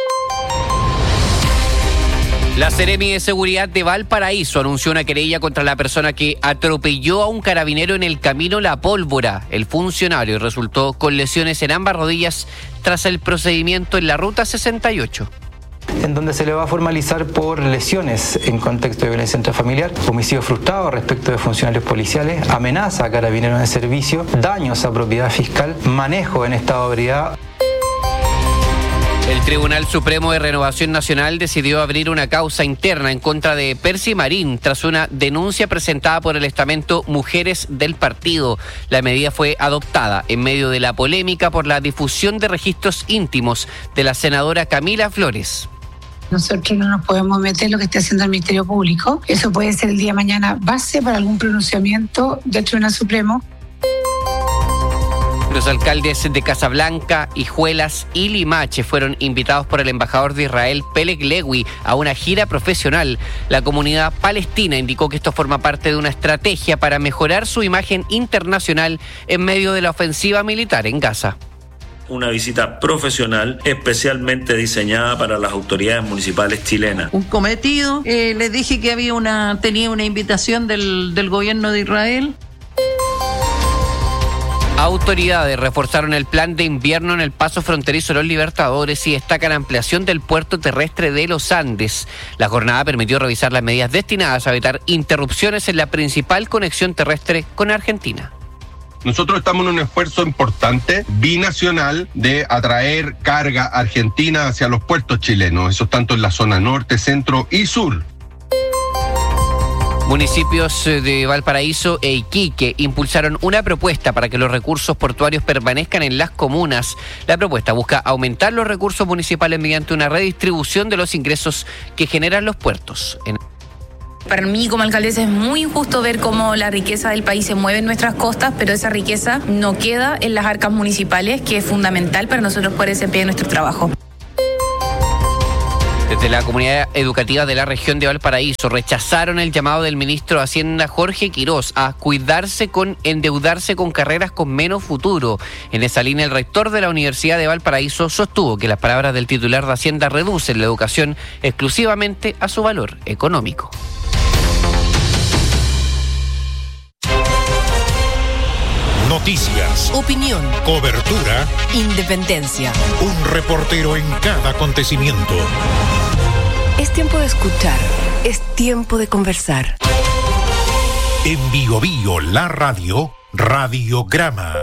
Speaker 7: La Seremi de Seguridad de Valparaíso anunció una querella contra la persona que atropelló a un carabinero en el camino La Pólvora. El funcionario resultó con lesiones en ambas rodillas tras el procedimiento en la ruta sesenta y ocho.
Speaker 8: En donde se le va a formalizar por lesiones en contexto de violencia intrafamiliar, homicidio frustrado respecto de funcionarios policiales, amenaza a carabineros de servicio, daños a propiedad fiscal, manejo en estado de ebriedad.
Speaker 7: El Tribunal Supremo de Renovación Nacional decidió abrir una causa interna en contra de Percy Marín tras una denuncia presentada por el estamento Mujeres del Partido. La medida fue adoptada en medio de la polémica por la difusión de registros íntimos de la senadora Camila Flores.
Speaker 26: Nosotros no nos podemos meter en lo que esté haciendo el Ministerio Público. Eso puede ser el día de mañana base para algún pronunciamiento del Tribunal Supremo.
Speaker 7: Los alcaldes de Casablanca, Hijuelas y Limache fueron invitados por el embajador de Israel, Peleg Lewi, a una gira profesional. La comunidad palestina indicó que esto forma parte de una estrategia para mejorar su imagen internacional en medio de la ofensiva militar en Gaza.
Speaker 27: Una visita profesional especialmente diseñada para las autoridades municipales chilenas.
Speaker 28: Un cometido, eh, les dije que había una, tenía una invitación del, del gobierno de Israel.
Speaker 7: Autoridades reforzaron el plan de invierno en el paso fronterizo Los Libertadores y destacan ampliación del puerto terrestre de Los Andes. La jornada permitió revisar las medidas destinadas a evitar interrupciones en la principal conexión terrestre con Argentina.
Speaker 29: Nosotros estamos en un esfuerzo importante, binacional, de atraer carga argentina hacia los puertos chilenos, eso tanto en la zona norte, centro y sur.
Speaker 7: Municipios de Valparaíso e Iquique impulsaron una propuesta para que los recursos portuarios permanezcan en las comunas. La propuesta busca aumentar los recursos municipales mediante una redistribución de los ingresos que generan los puertos. En
Speaker 30: Para mí como alcaldesa es muy injusto ver cómo la riqueza del país se mueve en nuestras costas, pero esa riqueza no queda en las arcas municipales, que es fundamental para nosotros poder desempeñar nuestro trabajo.
Speaker 7: Desde la comunidad educativa de la región de Valparaíso rechazaron el llamado del ministro de Hacienda Jorge Quirós a cuidarse con endeudarse con carreras con menos futuro. En esa línea, el rector de la Universidad de Valparaíso sostuvo que las palabras del titular de Hacienda reducen la educación exclusivamente a su valor económico.
Speaker 1: Noticias,
Speaker 11: opinión,
Speaker 1: cobertura,
Speaker 11: independencia.
Speaker 1: Un reportero en cada acontecimiento.
Speaker 11: Es tiempo de escuchar, es tiempo de conversar.
Speaker 1: En Bio Bio, la radio, Radiograma.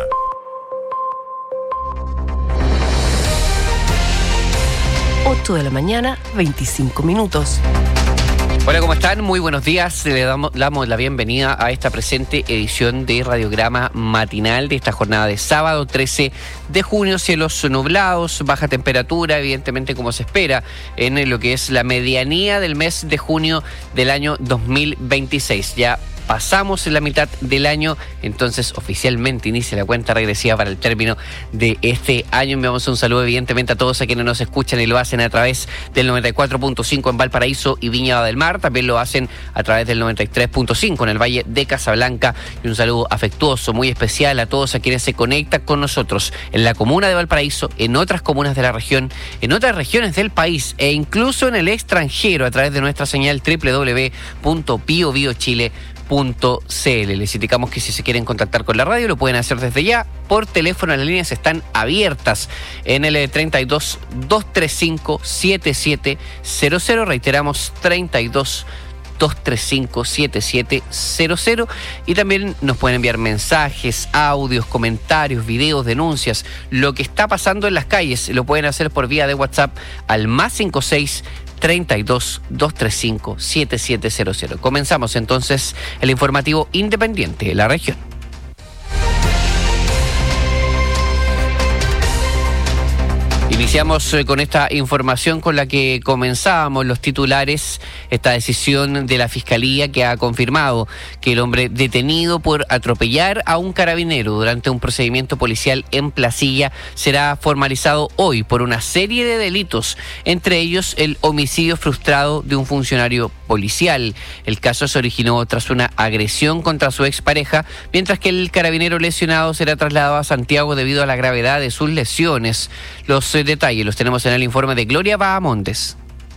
Speaker 11: ocho de la mañana, veinticinco minutos.
Speaker 7: Hola, ¿cómo están? Muy buenos días. Le damos, le damos la bienvenida a esta presente edición de Radiograma matinal de esta jornada de sábado trece de junio. Cielos nublados, baja temperatura, evidentemente como se espera en lo que es la medianía del mes de junio del año dos mil veintiséis. Ya pasamos en la mitad del año, entonces oficialmente inicia la cuenta regresiva para el término de este año. Enviamos un saludo evidentemente a todos a quienes nos escuchan y lo hacen a través del noventa y cuatro punto cinco en Valparaíso y Viña del Mar, también lo hacen a través del noventa y tres punto cinco en el Valle de Casablanca, y un saludo afectuoso, muy especial a todos a quienes se conectan con nosotros en la comuna de Valparaíso, en otras comunas de la región, en otras regiones del país e incluso en el extranjero a través de nuestra señal doble u doble u doble u punto bio bio chile punto c l. Les indicamos que si se quieren contactar con la radio lo pueden hacer desde ya por teléfono. Las líneas están abiertas en el treinta y dos, doscientos treinta y cinco, setenta y siete cero cero. Reiteramos, treinta y dos, doscientos treinta y cinco, setenta y siete cero cero. Y también nos pueden enviar mensajes, audios, comentarios, videos, denuncias, lo que está pasando en las calles. Lo pueden hacer por vía de WhatsApp al más cincuenta y seis, treinta y dos, doscientos treinta y cinco, setenta y siete cero cero. Comenzamos entonces el informativo independiente de la región. Iniciamos con esta información con la que comenzábamos los titulares, esta decisión de la Fiscalía que ha confirmado que el hombre detenido por atropellar a un carabinero durante un procedimiento policial en Placilla será formalizado hoy por una serie de delitos, entre ellos el homicidio frustrado de un funcionario policial. El caso se originó tras una agresión contra su expareja, mientras que el carabinero lesionado será trasladado a Santiago debido a la gravedad de sus lesiones. Los eh, detalles los tenemos en el informe de Gloria Bahamontes.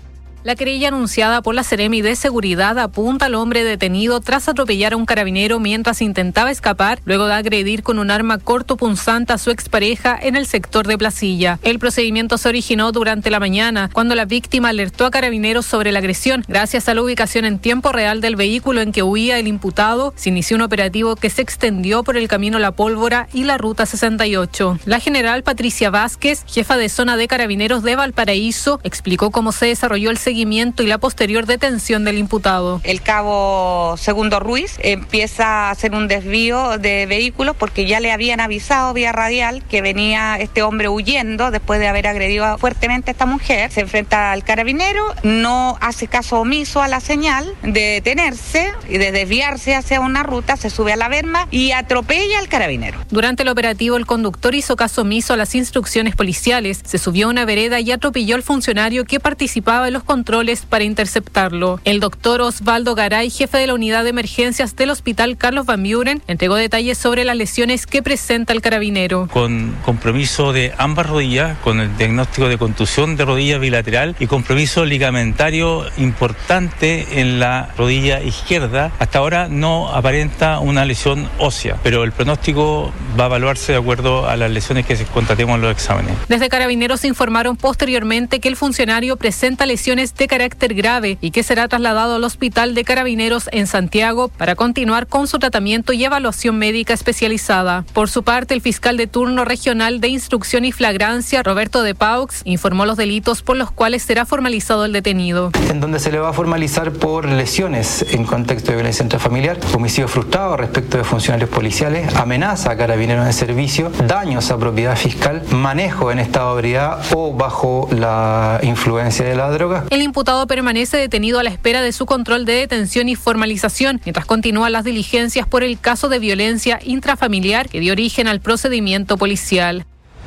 Speaker 3: La querella anunciada por la Seremi de Seguridad apunta al hombre detenido tras atropellar a un carabinero mientras intentaba escapar, luego de agredir con un arma cortopunzante a su expareja en el sector de Placilla. El procedimiento se originó durante la mañana, cuando la víctima alertó a carabineros sobre la agresión. Gracias a la ubicación en tiempo real del vehículo en que huía el imputado, se inició un operativo que se extendió por el camino La Pólvora y la ruta sesenta y ocho. La general Patricia Vázquez, jefa de zona de carabineros de Valparaíso, explicó cómo se desarrolló el seguimiento y la posterior detención del imputado.
Speaker 9: El cabo Segundo Ruiz empieza a hacer un desvío de vehículos porque ya le habían avisado vía radial que venía este hombre huyendo después de haber agredido fuertemente a esta mujer. Se enfrenta al carabinero, no hace caso omiso a la señal de detenerse y de desviarse hacia una ruta, se sube a la berma y atropella al carabinero.
Speaker 3: Durante el operativo, el conductor hizo caso omiso a las instrucciones policiales, se subió a una vereda y atropelló al funcionario que participaba en los controles para interceptarlo. El doctor Osvaldo Garay, jefe de la unidad de emergencias del Hospital Carlos Van Buren, entregó detalles sobre las lesiones que presenta el carabinero.
Speaker 10: Con compromiso de ambas rodillas, con el diagnóstico de contusión de rodilla bilateral y compromiso ligamentario importante en la rodilla izquierda. Hasta ahora no aparenta una lesión ósea, pero el pronóstico va a evaluarse de acuerdo a las lesiones que constatemos en los exámenes.
Speaker 3: Desde Carabineros informaron posteriormente que el funcionario presenta lesiones de carácter grave y que será trasladado al Hospital de Carabineros en Santiago para continuar con su tratamiento y evaluación médica especializada. Por su parte, el fiscal de turno regional de instrucción y flagrancia, Roberto de Paux, informó los delitos por los cuales será formalizado el detenido.
Speaker 8: En donde se le va a formalizar por lesiones en contexto de violencia intrafamiliar, homicidio frustrado respecto de funcionarios policiales, amenaza a carabineros en servicio, daños a propiedad fiscal, manejo en estado de ebriedad o bajo la influencia de la droga.
Speaker 3: El imputado permanece detenido a la espera de su control de detención y formalización, mientras continúan las diligencias por el caso de violencia intrafamiliar que dio origen al procedimiento policial.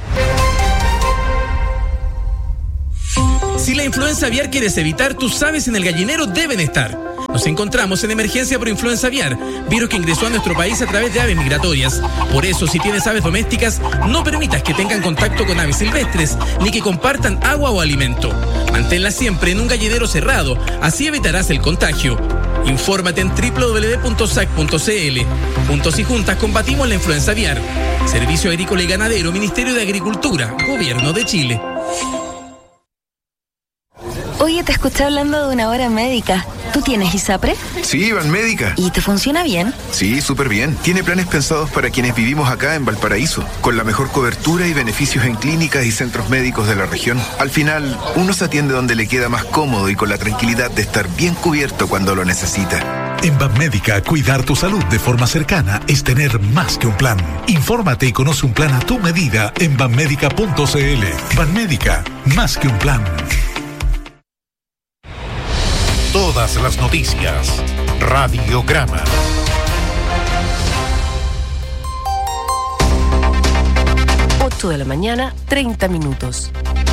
Speaker 12: Si la influenza aviar quieres evitar, tus aves en el gallinero deben estar. Nos encontramos en emergencia por influenza aviar, virus que ingresó a nuestro país a través de aves migratorias. Por eso, si tienes aves domésticas, no permitas que tengan contacto con aves silvestres, ni que compartan agua o alimento. Manténlas siempre en un gallinero cerrado, así evitarás el contagio. Infórmate en doble u doble u doble u punto s a c punto c l. Juntos y juntas combatimos la influenza aviar. Servicio Agrícola y Ganadero, Ministerio de Agricultura, Gobierno de Chile.
Speaker 13: Oye, te escuché hablando de una hora médica. ¿Tú tienes ISAPRE?
Speaker 14: Sí, Banmédica.
Speaker 13: ¿Y te funciona bien?
Speaker 14: Sí, súper bien. Tiene planes pensados para quienes vivimos acá en Valparaíso, con la mejor cobertura y beneficios en clínicas y centros médicos de la región. Al final, uno se atiende donde le queda más cómodo y con la tranquilidad de estar bien cubierto cuando lo necesita.
Speaker 1: En Banmédica, cuidar tu salud de forma cercana es tener más que un plan. Infórmate y conoce un plan a tu medida en banmédica punto c l. Banmédica, más que un plan. todas las noticias. Radiograma.
Speaker 11: ocho de la mañana, treinta minutos.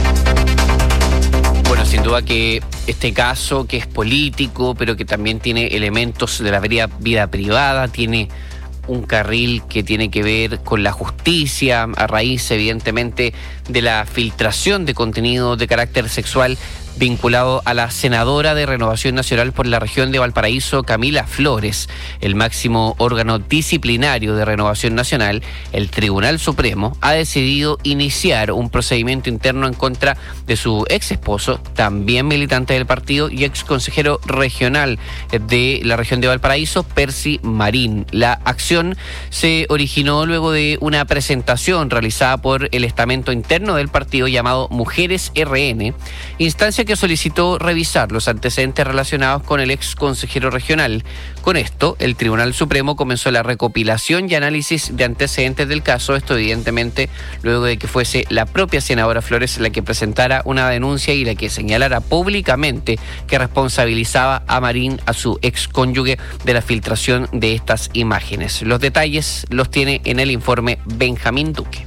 Speaker 7: Bueno, sin duda que este caso, que es político, pero que también tiene elementos de la vida, vida privada, tiene un carril que tiene que ver con la justicia, a raíz, evidentemente, de la filtración de contenido de carácter sexual vinculado a la senadora de Renovación Nacional por la región de Valparaíso, Camila Flores. El máximo órgano disciplinario de Renovación Nacional, el Tribunal Supremo, ha decidido iniciar un procedimiento interno en contra de su ex esposo, también militante del partido y ex consejero regional de la región de Valparaíso, Percy Marín. La acción se originó luego de una presentación realizada por el estamento interno del partido llamado Mujeres R N, instancia que solicitó revisar los antecedentes relacionados con el ex consejero regional. Con esto, el Tribunal Supremo comenzó la recopilación y análisis de antecedentes del caso, esto evidentemente luego de que fuese la propia senadora Flores la que presentara una denuncia y la que señalara públicamente que responsabilizaba a Marín, a su ex cónyuge, de la filtración de estas imágenes. Los detalles los tiene en el informe Benjamín Duque.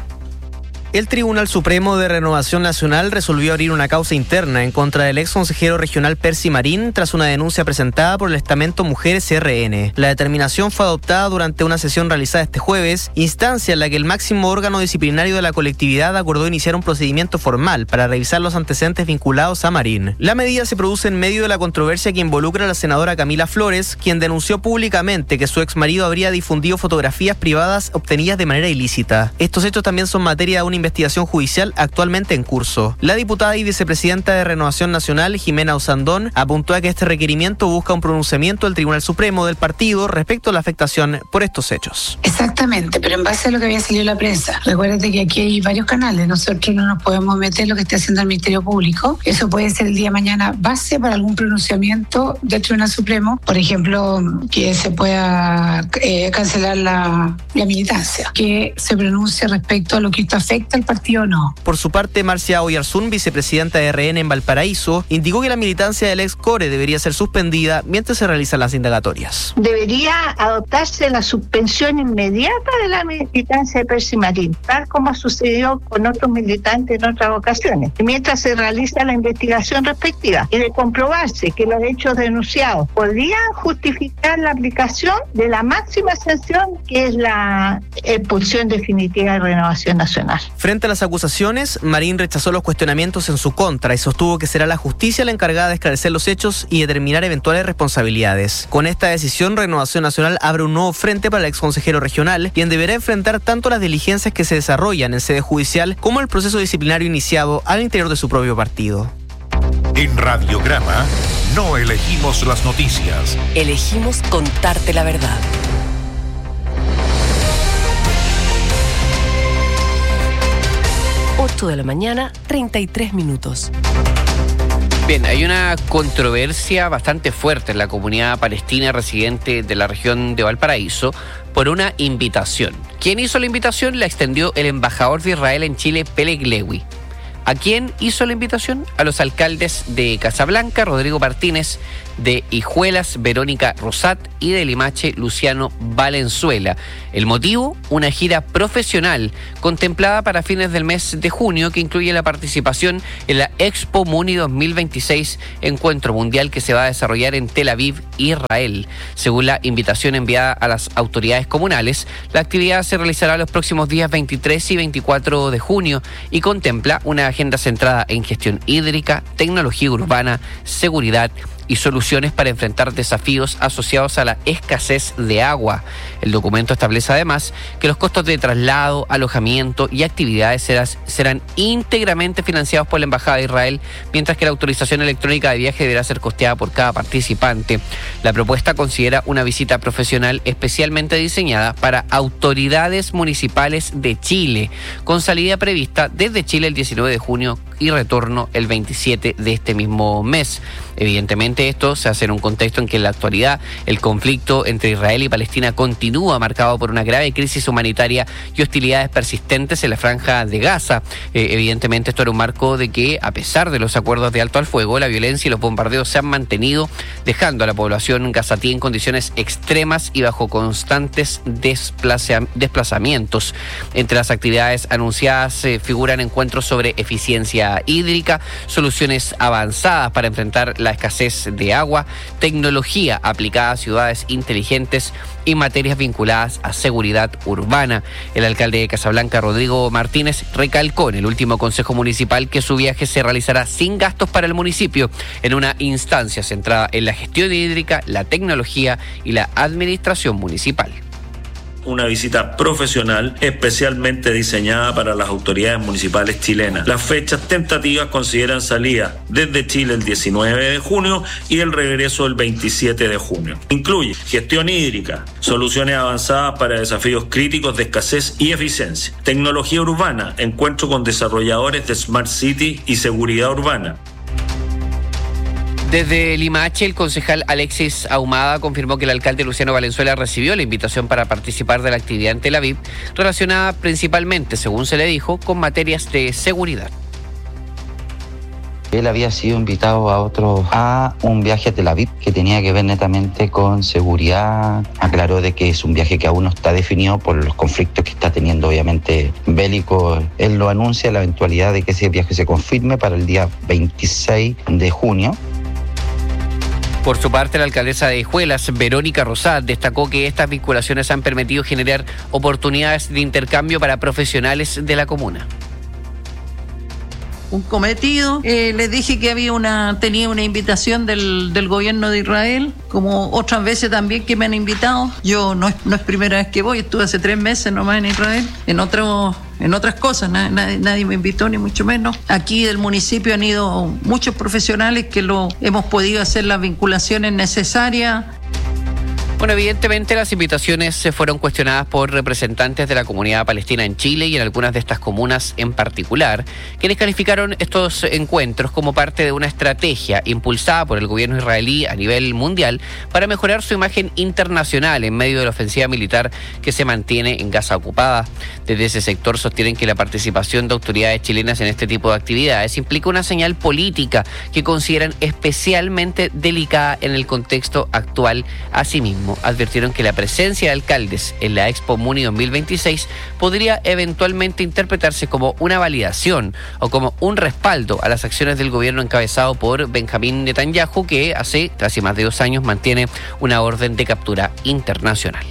Speaker 2: El Tribunal Supremo de Renovación Nacional resolvió abrir una causa interna en contra del ex consejero regional Percy Marín tras una denuncia presentada por el estamento Mujeres R N. La determinación fue adoptada durante una sesión realizada este jueves, instancia en la que el máximo órgano disciplinario de la colectividad acordó iniciar un procedimiento formal para revisar los antecedentes vinculados a Marín. La medida se produce en medio de la controversia que involucra a la senadora Camila Flores, quien denunció públicamente que su ex marido habría difundido fotografías privadas obtenidas de manera ilícita. Estos hechos también son materia de una investigación judicial actualmente en curso. La diputada y vicepresidenta de Renovación Nacional, Jimena Osandón, apuntó a que este requerimiento busca un pronunciamiento del Tribunal Supremo del partido respecto a la afectación por estos hechos.
Speaker 26: Exactamente, pero en base a lo que había salido en la prensa. Recuérdate que aquí hay varios canales, nosotros no nos podemos meter en lo que esté haciendo el Ministerio Público. Eso puede ser el día de mañana base para algún pronunciamiento del Tribunal Supremo, por ejemplo, que se pueda eh, cancelar la, la militancia, que se pronuncie respecto a lo que esto afecta al partido o no.
Speaker 2: Por su parte, Marcia Oyarzún, vicepresidenta de R N en Valparaíso, indicó que la militancia del ex Core debería ser suspendida mientras se realizan las indagatorias.
Speaker 15: Debería adoptarse la suspensión inmediata de la militancia de Percy Marín, tal como sucedió con otros militantes en otras ocasiones, mientras se realiza la investigación respectiva y de comprobarse que los hechos denunciados podrían justificar la aplicación de la máxima sanción, que es la expulsión definitiva de Renovación Nacional.
Speaker 2: Frente a las acusaciones, Marín rechazó los cuestionamientos en su contra y sostuvo que será la justicia la encargada de esclarecer los hechos y determinar eventuales responsabilidades. Con esta decisión, Renovación Nacional abre un nuevo frente para el exconsejero regional, quien deberá enfrentar tanto las diligencias que se desarrollan en sede judicial como el proceso disciplinario iniciado al interior de su propio partido.
Speaker 1: En Radiograma, no elegimos las noticias.
Speaker 11: Elegimos contarte la verdad. ocho de la mañana, treinta y tres minutos.
Speaker 7: Bien, hay una controversia bastante fuerte en la comunidad palestina residente de la región de Valparaíso por una invitación. ¿Quién hizo la invitación? La extendió el embajador de Israel en Chile, Peleg Lewy. ¿A quién hizo la invitación? A los alcaldes de Casablanca, Rodrigo Martínez, de Hijuelas, Verónica Rosat, y de Limache, Luciano Valenzuela. El motivo, una gira profesional contemplada para fines del mes de junio, que incluye la participación en la Expo Muni dos mil veintiséis, encuentro mundial que se va a desarrollar en Tel Aviv, Israel. Según la invitación enviada a las autoridades comunales, la actividad se realizará los próximos días veintitrés y veinticuatro de junio y contempla una agenda centrada en gestión hídrica, tecnología urbana, seguridad y soluciones para enfrentar desafíos asociados a la escasez de agua. El documento establece además que los costos de traslado, alojamiento y actividades serán, serán íntegramente financiados por la Embajada de Israel, mientras que la autorización electrónica de viaje deberá ser costeada por cada participante. La propuesta considera una visita profesional especialmente diseñada para autoridades municipales de Chile, con salida prevista desde Chile el diecinueve de junio y retorno el veintisiete de este mismo mes. Evidentemente esto se hace en un contexto en que en la actualidad el conflicto entre Israel y Palestina continúa marcado por una grave crisis humanitaria y hostilidades persistentes en la franja de Gaza. Eh, evidentemente esto era un marco de que, a pesar de los acuerdos de alto al fuego, la violencia y los bombardeos se han mantenido, dejando a la población gazatí en condiciones extremas y bajo constantes desplaza- desplazamientos. Entre las actividades anunciadas eh, figuran encuentros sobre eficiencia hídrica, soluciones avanzadas para enfrentar la escasez de agua, tecnología aplicada a ciudades inteligentes y materias vinculadas a seguridad urbana. El alcalde de Casablanca, Rodrigo Martínez, recalcó en el último consejo municipal que su viaje se realizará sin gastos para el municipio, en una instancia centrada en la gestión hídrica, la tecnología y la administración municipal.
Speaker 27: Una visita profesional especialmente diseñada para las autoridades municipales chilenas. Las fechas tentativas consideran salida desde Chile el diecinueve de junio y el regreso el veintisiete de junio. Incluye gestión hídrica, soluciones avanzadas para desafíos críticos de escasez y eficiencia, tecnología urbana, encuentro con desarrolladores de Smart City y seguridad urbana.
Speaker 7: Desde Limache, el concejal Alexis Ahumada confirmó que el alcalde Luciano Valenzuela recibió la invitación para participar de la actividad en Tel Aviv, relacionada principalmente, según se le dijo, con materias de seguridad.
Speaker 4: Él había sido invitado a otro, a un viaje a Tel Aviv que tenía que ver netamente con seguridad. Aclaró de que es un viaje que aún no está definido por los conflictos que está teniendo, obviamente, bélico. Él lo anuncia, la eventualidad de que ese viaje se confirme para el día veintiséis de junio.
Speaker 7: Por su parte, la alcaldesa de Hijuelas, Verónica Rosat, destacó que estas vinculaciones han permitido generar oportunidades de intercambio para profesionales de la comuna.
Speaker 28: Un cometido. Eh, les dije que había una, tenía una invitación del, del gobierno de Israel, como otras veces también que me han invitado. Yo no es, no es primera vez que voy, estuve hace tres meses nomás en Israel, en otro, en otras cosas, nadie, nadie me invitó ni mucho menos. Aquí del municipio han ido muchos profesionales que lo hemos podido hacer las vinculaciones necesarias.
Speaker 7: Bueno, evidentemente las invitaciones se fueron cuestionadas por representantes de la comunidad palestina en Chile y en algunas de estas comunas en particular, quienes calificaron estos encuentros como parte de una estrategia impulsada por el gobierno israelí a nivel mundial para mejorar su imagen internacional en medio de la ofensiva militar que se mantiene en Gaza ocupada. Desde ese sector sostienen que la participación de autoridades chilenas en este tipo de actividades implica una señal política que consideran especialmente delicada en el contexto actual. Asimismo, advirtieron que la presencia de alcaldes en la Expo Muni dos mil veintiséis podría eventualmente interpretarse como una validación o como un respaldo a las acciones del gobierno encabezado por Benjamín Netanyahu, que hace casi más de dos años mantiene una orden de captura internacional.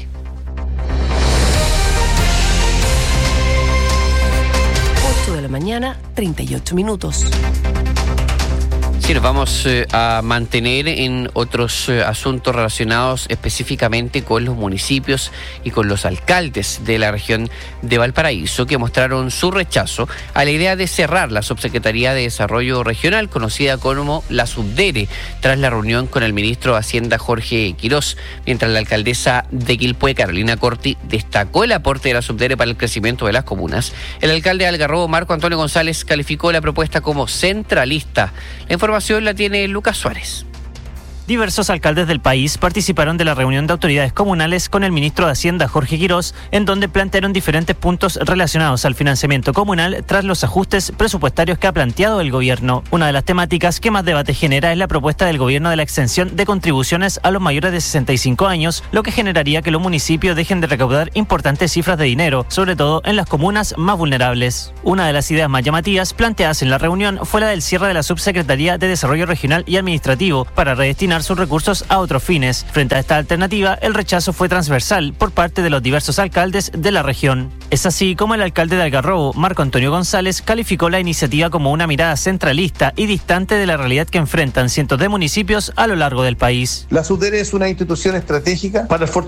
Speaker 11: ocho de la mañana, treinta y ocho minutos.
Speaker 7: Sí, nos vamos eh, a mantener en otros eh, asuntos relacionados específicamente con los municipios y con los alcaldes de la región de Valparaíso, que mostraron su rechazo a la idea de cerrar la Subsecretaría de Desarrollo Regional, conocida como la Subdere, tras la reunión con el ministro de Hacienda Jorge Quirós, mientras la alcaldesa de Quilpué, Carolina Corti, destacó el aporte de la Subdere para el crecimiento de las comunas. El alcalde de Algarrobo, Marco Antonio González, calificó la propuesta como centralista. La información la tiene Lucas Suárez.
Speaker 16: Diversos alcaldes del país participaron de la reunión de autoridades comunales con el ministro de Hacienda, Jorge Quirós, en donde plantearon diferentes puntos relacionados al financiamiento comunal tras los ajustes presupuestarios que ha planteado el gobierno. Una de las temáticas que más debate genera es la propuesta del gobierno de la exención de contribuciones a los mayores de sesenta y cinco años, lo que generaría que los municipios dejen de recaudar importantes cifras de dinero, sobre todo en las comunas más vulnerables. Una de las ideas más llamativas planteadas en la reunión fue la del cierre de la Subsecretaría de Desarrollo Regional y Administrativo para redestinar sus recursos a otros fines. Frente a esta alternativa, el rechazo fue transversal por parte de los diversos alcaldes de la región. Es así como el alcalde de Algarrobo, Marco Antonio González, calificó la iniciativa como una mirada centralista y distante de la realidad que enfrentan cientos de municipios a lo largo del país.
Speaker 17: La Subdere es una institución estratégica para el